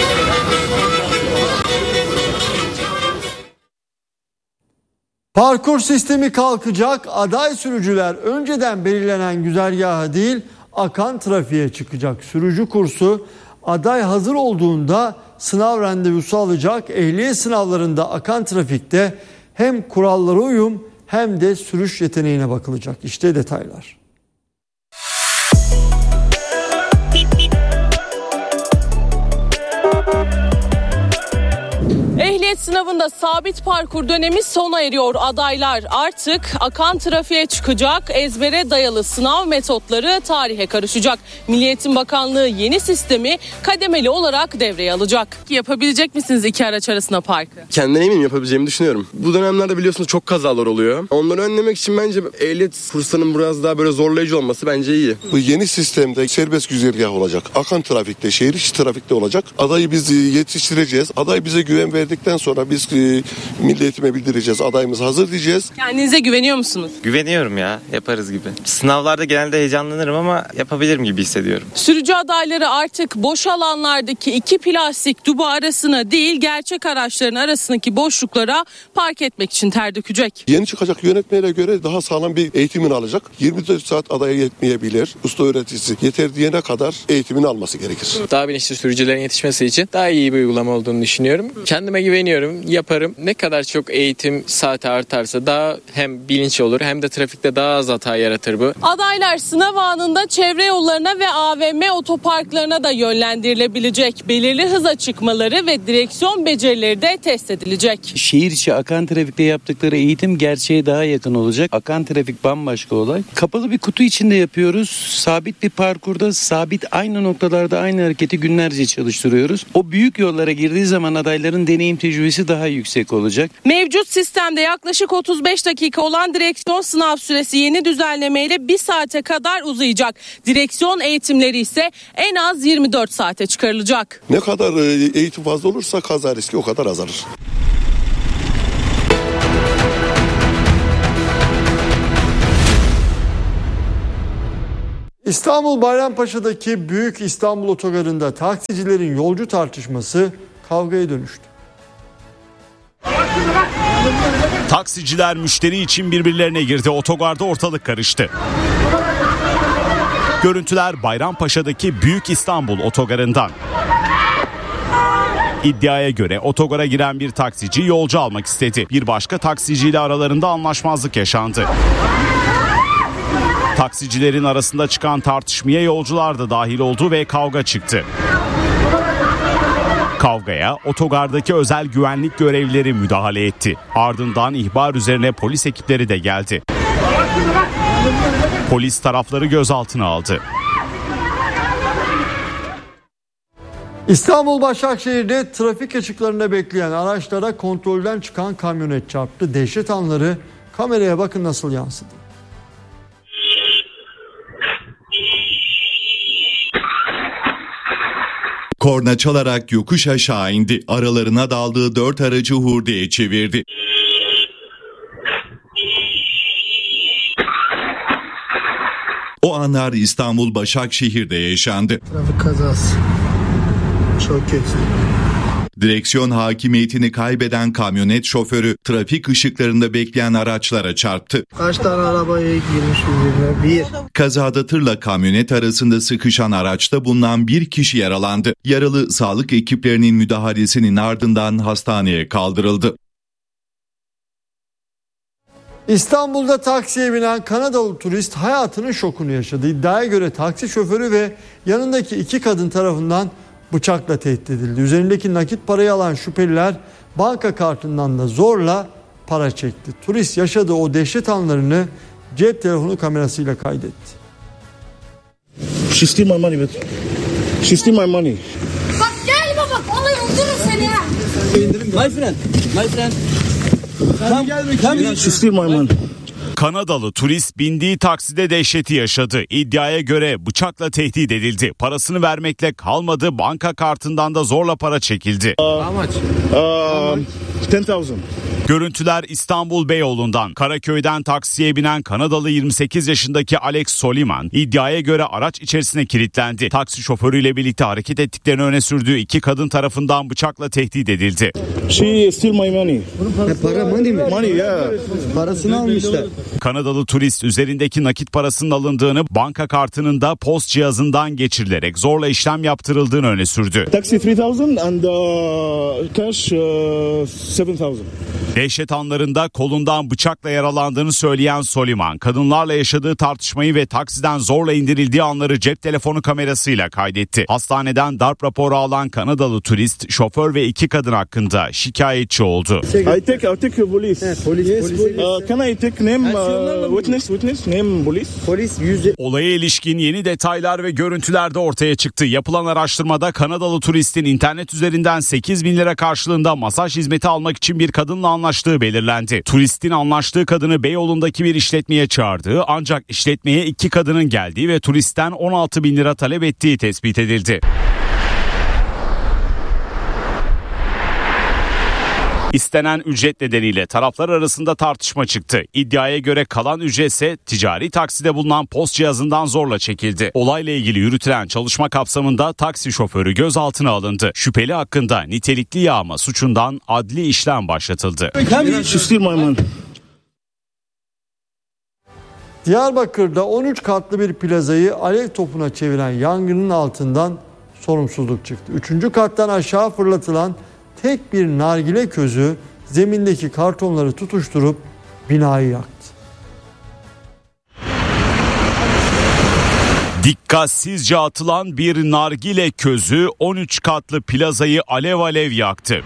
Parkur sistemi kalkacak, aday sürücüler önceden belirlenen güzergaha değil akan trafiğe çıkacak. Sürücü kursu aday hazır olduğunda sınav randevusu alacak. Ehliyet sınavlarında akan trafikte hem kurallara uyum hem de sürüş yeteneğine bakılacak. İşte detaylar. Ehliyet sınavında sabit parkur dönemi sona eriyor. Adaylar artık akan trafiğe çıkacak. Ezbere dayalı sınav metotları tarihe karışacak. Milli Eğitim Bakanlığı yeni sistemi kademeli olarak devreye alacak. Yapabilecek misiniz iki araç arasında parkı? Kendine eminim yapabileceğimi düşünüyorum. Bu dönemlerde biliyorsunuz çok kazalar oluyor. Onları önlemek için bence ehliyet kurslarının biraz daha böyle zorlayıcı olması bence iyi. Bu yeni sistemde serbest güzergah olacak. Akan trafikte, şehir içi trafikte olacak. Adayı biz yetiştireceğiz. Aday bize güven verdikten sonra biz e, Milli Eğitim'e bildireceğiz. Adayımız hazır diyeceğiz. Kendinize güveniyor musunuz? Güveniyorum ya. Yaparız gibi. Sınavlarda genelde heyecanlanırım ama yapabilirim gibi hissediyorum. Sürücü adayları artık boş alanlardaki iki plastik duba arasına değil gerçek araçların arasındaki boşluklara park etmek için ter dökecek. Yeni çıkacak yönetmeliğe göre daha sağlam bir eğitimini alacak. yirmi dört saat adaya yetmeyebilir. Usta öğreticisi yeter diyene kadar eğitimini alması gerekir. Daha bilinçli sürücülerin yetişmesi için daha iyi bir uygulama olduğunu düşünüyorum. Kendime güveniyorum, yaparım. Ne kadar çok eğitim saati artarsa daha hem bilinç olur hem de trafikte daha az hata yaratır bu. Adaylar sınav anında çevre yollarına ve A V M otoparklarına da yönlendirilebilecek. Belirli hıza çıkmaları ve direksiyon becerileri de test edilecek. Şehir içi akan trafikte yaptıkları eğitim gerçeğe daha yakın olacak. Akan trafik bambaşka olay. Kapalı bir kutu içinde yapıyoruz. Sabit bir parkurda sabit aynı noktalarda aynı hareketi günlerce çalıştırıyoruz. O büyük yollara girdiği zaman adayların deneyim tecrübesi daha yüksek olacak. Mevcut sistemde yaklaşık otuz beş dakika olan direksiyon sınav süresi yeni düzenlemeyle bir saate kadar uzayacak. Direksiyon eğitimleri ise en az yirmi dört saate çıkarılacak. Ne kadar eğitim fazla olursa kaza riski o kadar azalır. İstanbul Bayrampaşa'daki Büyük İstanbul Otogarı'nda taksicilerin yolcu tartışması kavgaya dönüştü. Taksiciler müşteri için birbirlerine girdi. Otogarda ortalık karıştı. Görüntüler Bayrampaşa'daki Büyük İstanbul Otogarı'ndan. İddiaya göre otogara giren bir taksici yolcu almak istedi. Bir başka taksiciyle aralarında anlaşmazlık yaşandı. Taksicilerin arasında çıkan tartışmaya yolcular da dahil oldu ve kavga çıktı. Kavgaya otogardaki özel güvenlik görevlileri müdahale etti. Ardından ihbar üzerine polis ekipleri de geldi. Polis tarafları gözaltına aldı. İstanbul Başakşehir'de trafik ışıklarında bekleyen araçlara kontrolden çıkan kamyonet çarptı. Dehşet anları kameraya bakın nasıl yansıdı. Korna çalarak yokuş aşağı indi. Aralarına daldığı dört aracı hurdaya çevirdi. O anlar İstanbul Başakşehir'de yaşandı. Trafik kazası. Çok kötü. Direksiyon hakimiyetini kaybeden kamyonet şoförü trafik ışıklarında bekleyen araçlara çarptı. Kaç tane arabaya girmiş birbirine? Bir. Kazada tırla kamyonet arasında sıkışan araçta bulunan bir kişi yaralandı. Yaralı sağlık ekiplerinin müdahalesinin ardından hastaneye kaldırıldı. İstanbul'da taksiye binen Kanadalı turist hayatının şokunu yaşadı. İddiaya göre taksi şoförü ve yanındaki iki kadın tarafından bıçakla tehdit edildi. Üzerindeki nakit parayı alan şüpheliler banka kartından da zorla para çekti. Turist yaşadığı o dehşet anlarını cep telefonu kamerasıyla kaydetti. She steal my money, bitch. She steal my money. Bak gel baba, vallahi öldürürüm seni ya. My friend, my friend. Come, come. She steal my money. Kanadalı turist bindiği takside dehşeti yaşadı. İddiaya göre bıçakla tehdit edildi. Parasını vermekle kalmadı, banka kartından da zorla para çekildi. How much? Uh, ten thousand. Görüntüler İstanbul Beyoğlu'ndan. Karaköy'den taksiye binen Kanadalı yirmi sekiz yaşındaki Alex Soliman iddiaya göre araç içerisine kilitlendi. Taksi şoförüyle birlikte hareket ettiklerini öne sürdüğü iki kadın tarafından bıçakla tehdit edildi. She steal my money. Para money mi? Money yeah. Parasını almışlar. Kanadalı turist üzerindeki nakit parasının alındığını, banka kartının da post cihazından geçirilerek zorla işlem yaptırıldığını öne sürdü. Taxi three thousand and uh, cash uh, seven thousand. Dehşet anlarında kolundan bıçakla yaralandığını söyleyen Soliman, kadınlarla yaşadığı tartışmayı ve taksiden zorla indirildiği anları cep telefonu kamerasıyla kaydetti. Hastaneden darp raporu alan Kanadalı turist, şoför ve iki kadın hakkında şikayetçi oldu. I take, I take police. He, polis, yes, polis. Uh, can I take name uh, witness, witness, name police? Polis yüzde... Olaya ilişkin yeni detaylar ve görüntüler de ortaya çıktı. Yapılan araştırmada Kanadalı turistin internet üzerinden sekiz bin lira karşılığında masaj hizmeti almak için bir kadınla anlaştığı belirlendi. Turistin anlaştığı kadını Beyoğlu'ndaki bir işletmeye çağırdığı, ancak işletmeye iki kadının geldiği ve turistten on altı bin lira talep ettiği tespit edildi. İstenen ücret nedeniyle taraflar arasında tartışma çıktı. İddiaya göre kalan ücretse ticari takside bulunan post cihazından zorla çekildi. Olayla ilgili yürütülen çalışma kapsamında taksi şoförü gözaltına alındı. Şüpheli hakkında nitelikli yağma suçundan adli işlem başlatıldı. She steal my money. Diyarbakır'da on üç katlı bir plazayı alev topuna çeviren yangının altından sorumsuzluk çıktı. Üçüncü kattan aşağı fırlatılan tek bir nargile közü zemindeki kartonları tutuşturup binayı yaktı. Dikkatsizce atılan bir nargile közü on üç katlı plazayı alev alev yaktı.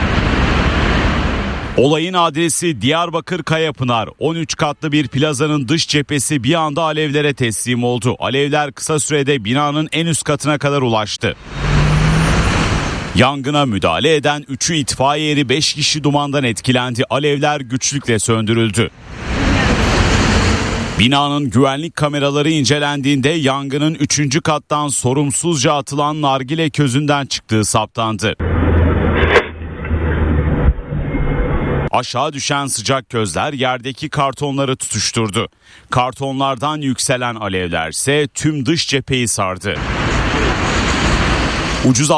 Olayın adresi Diyarbakır Kayapınar. on üç katlı bir plazanın dış cephesi bir anda alevlere teslim oldu. Alevler kısa sürede binanın en üst katına kadar ulaştı. Yangına müdahale eden üçü itfaiye eri beş kişi dumandan etkilendi. Alevler güçlükle söndürüldü. Binanın güvenlik kameraları incelendiğinde yangının üçüncü kattan sorumsuzca atılan nargile közünden çıktığı saptandı. Aşağı düşen sıcak közler yerdeki kartonları tutuşturdu. Kartonlardan yükselen alevlerse tüm dış cepheyi sardı. Ucuz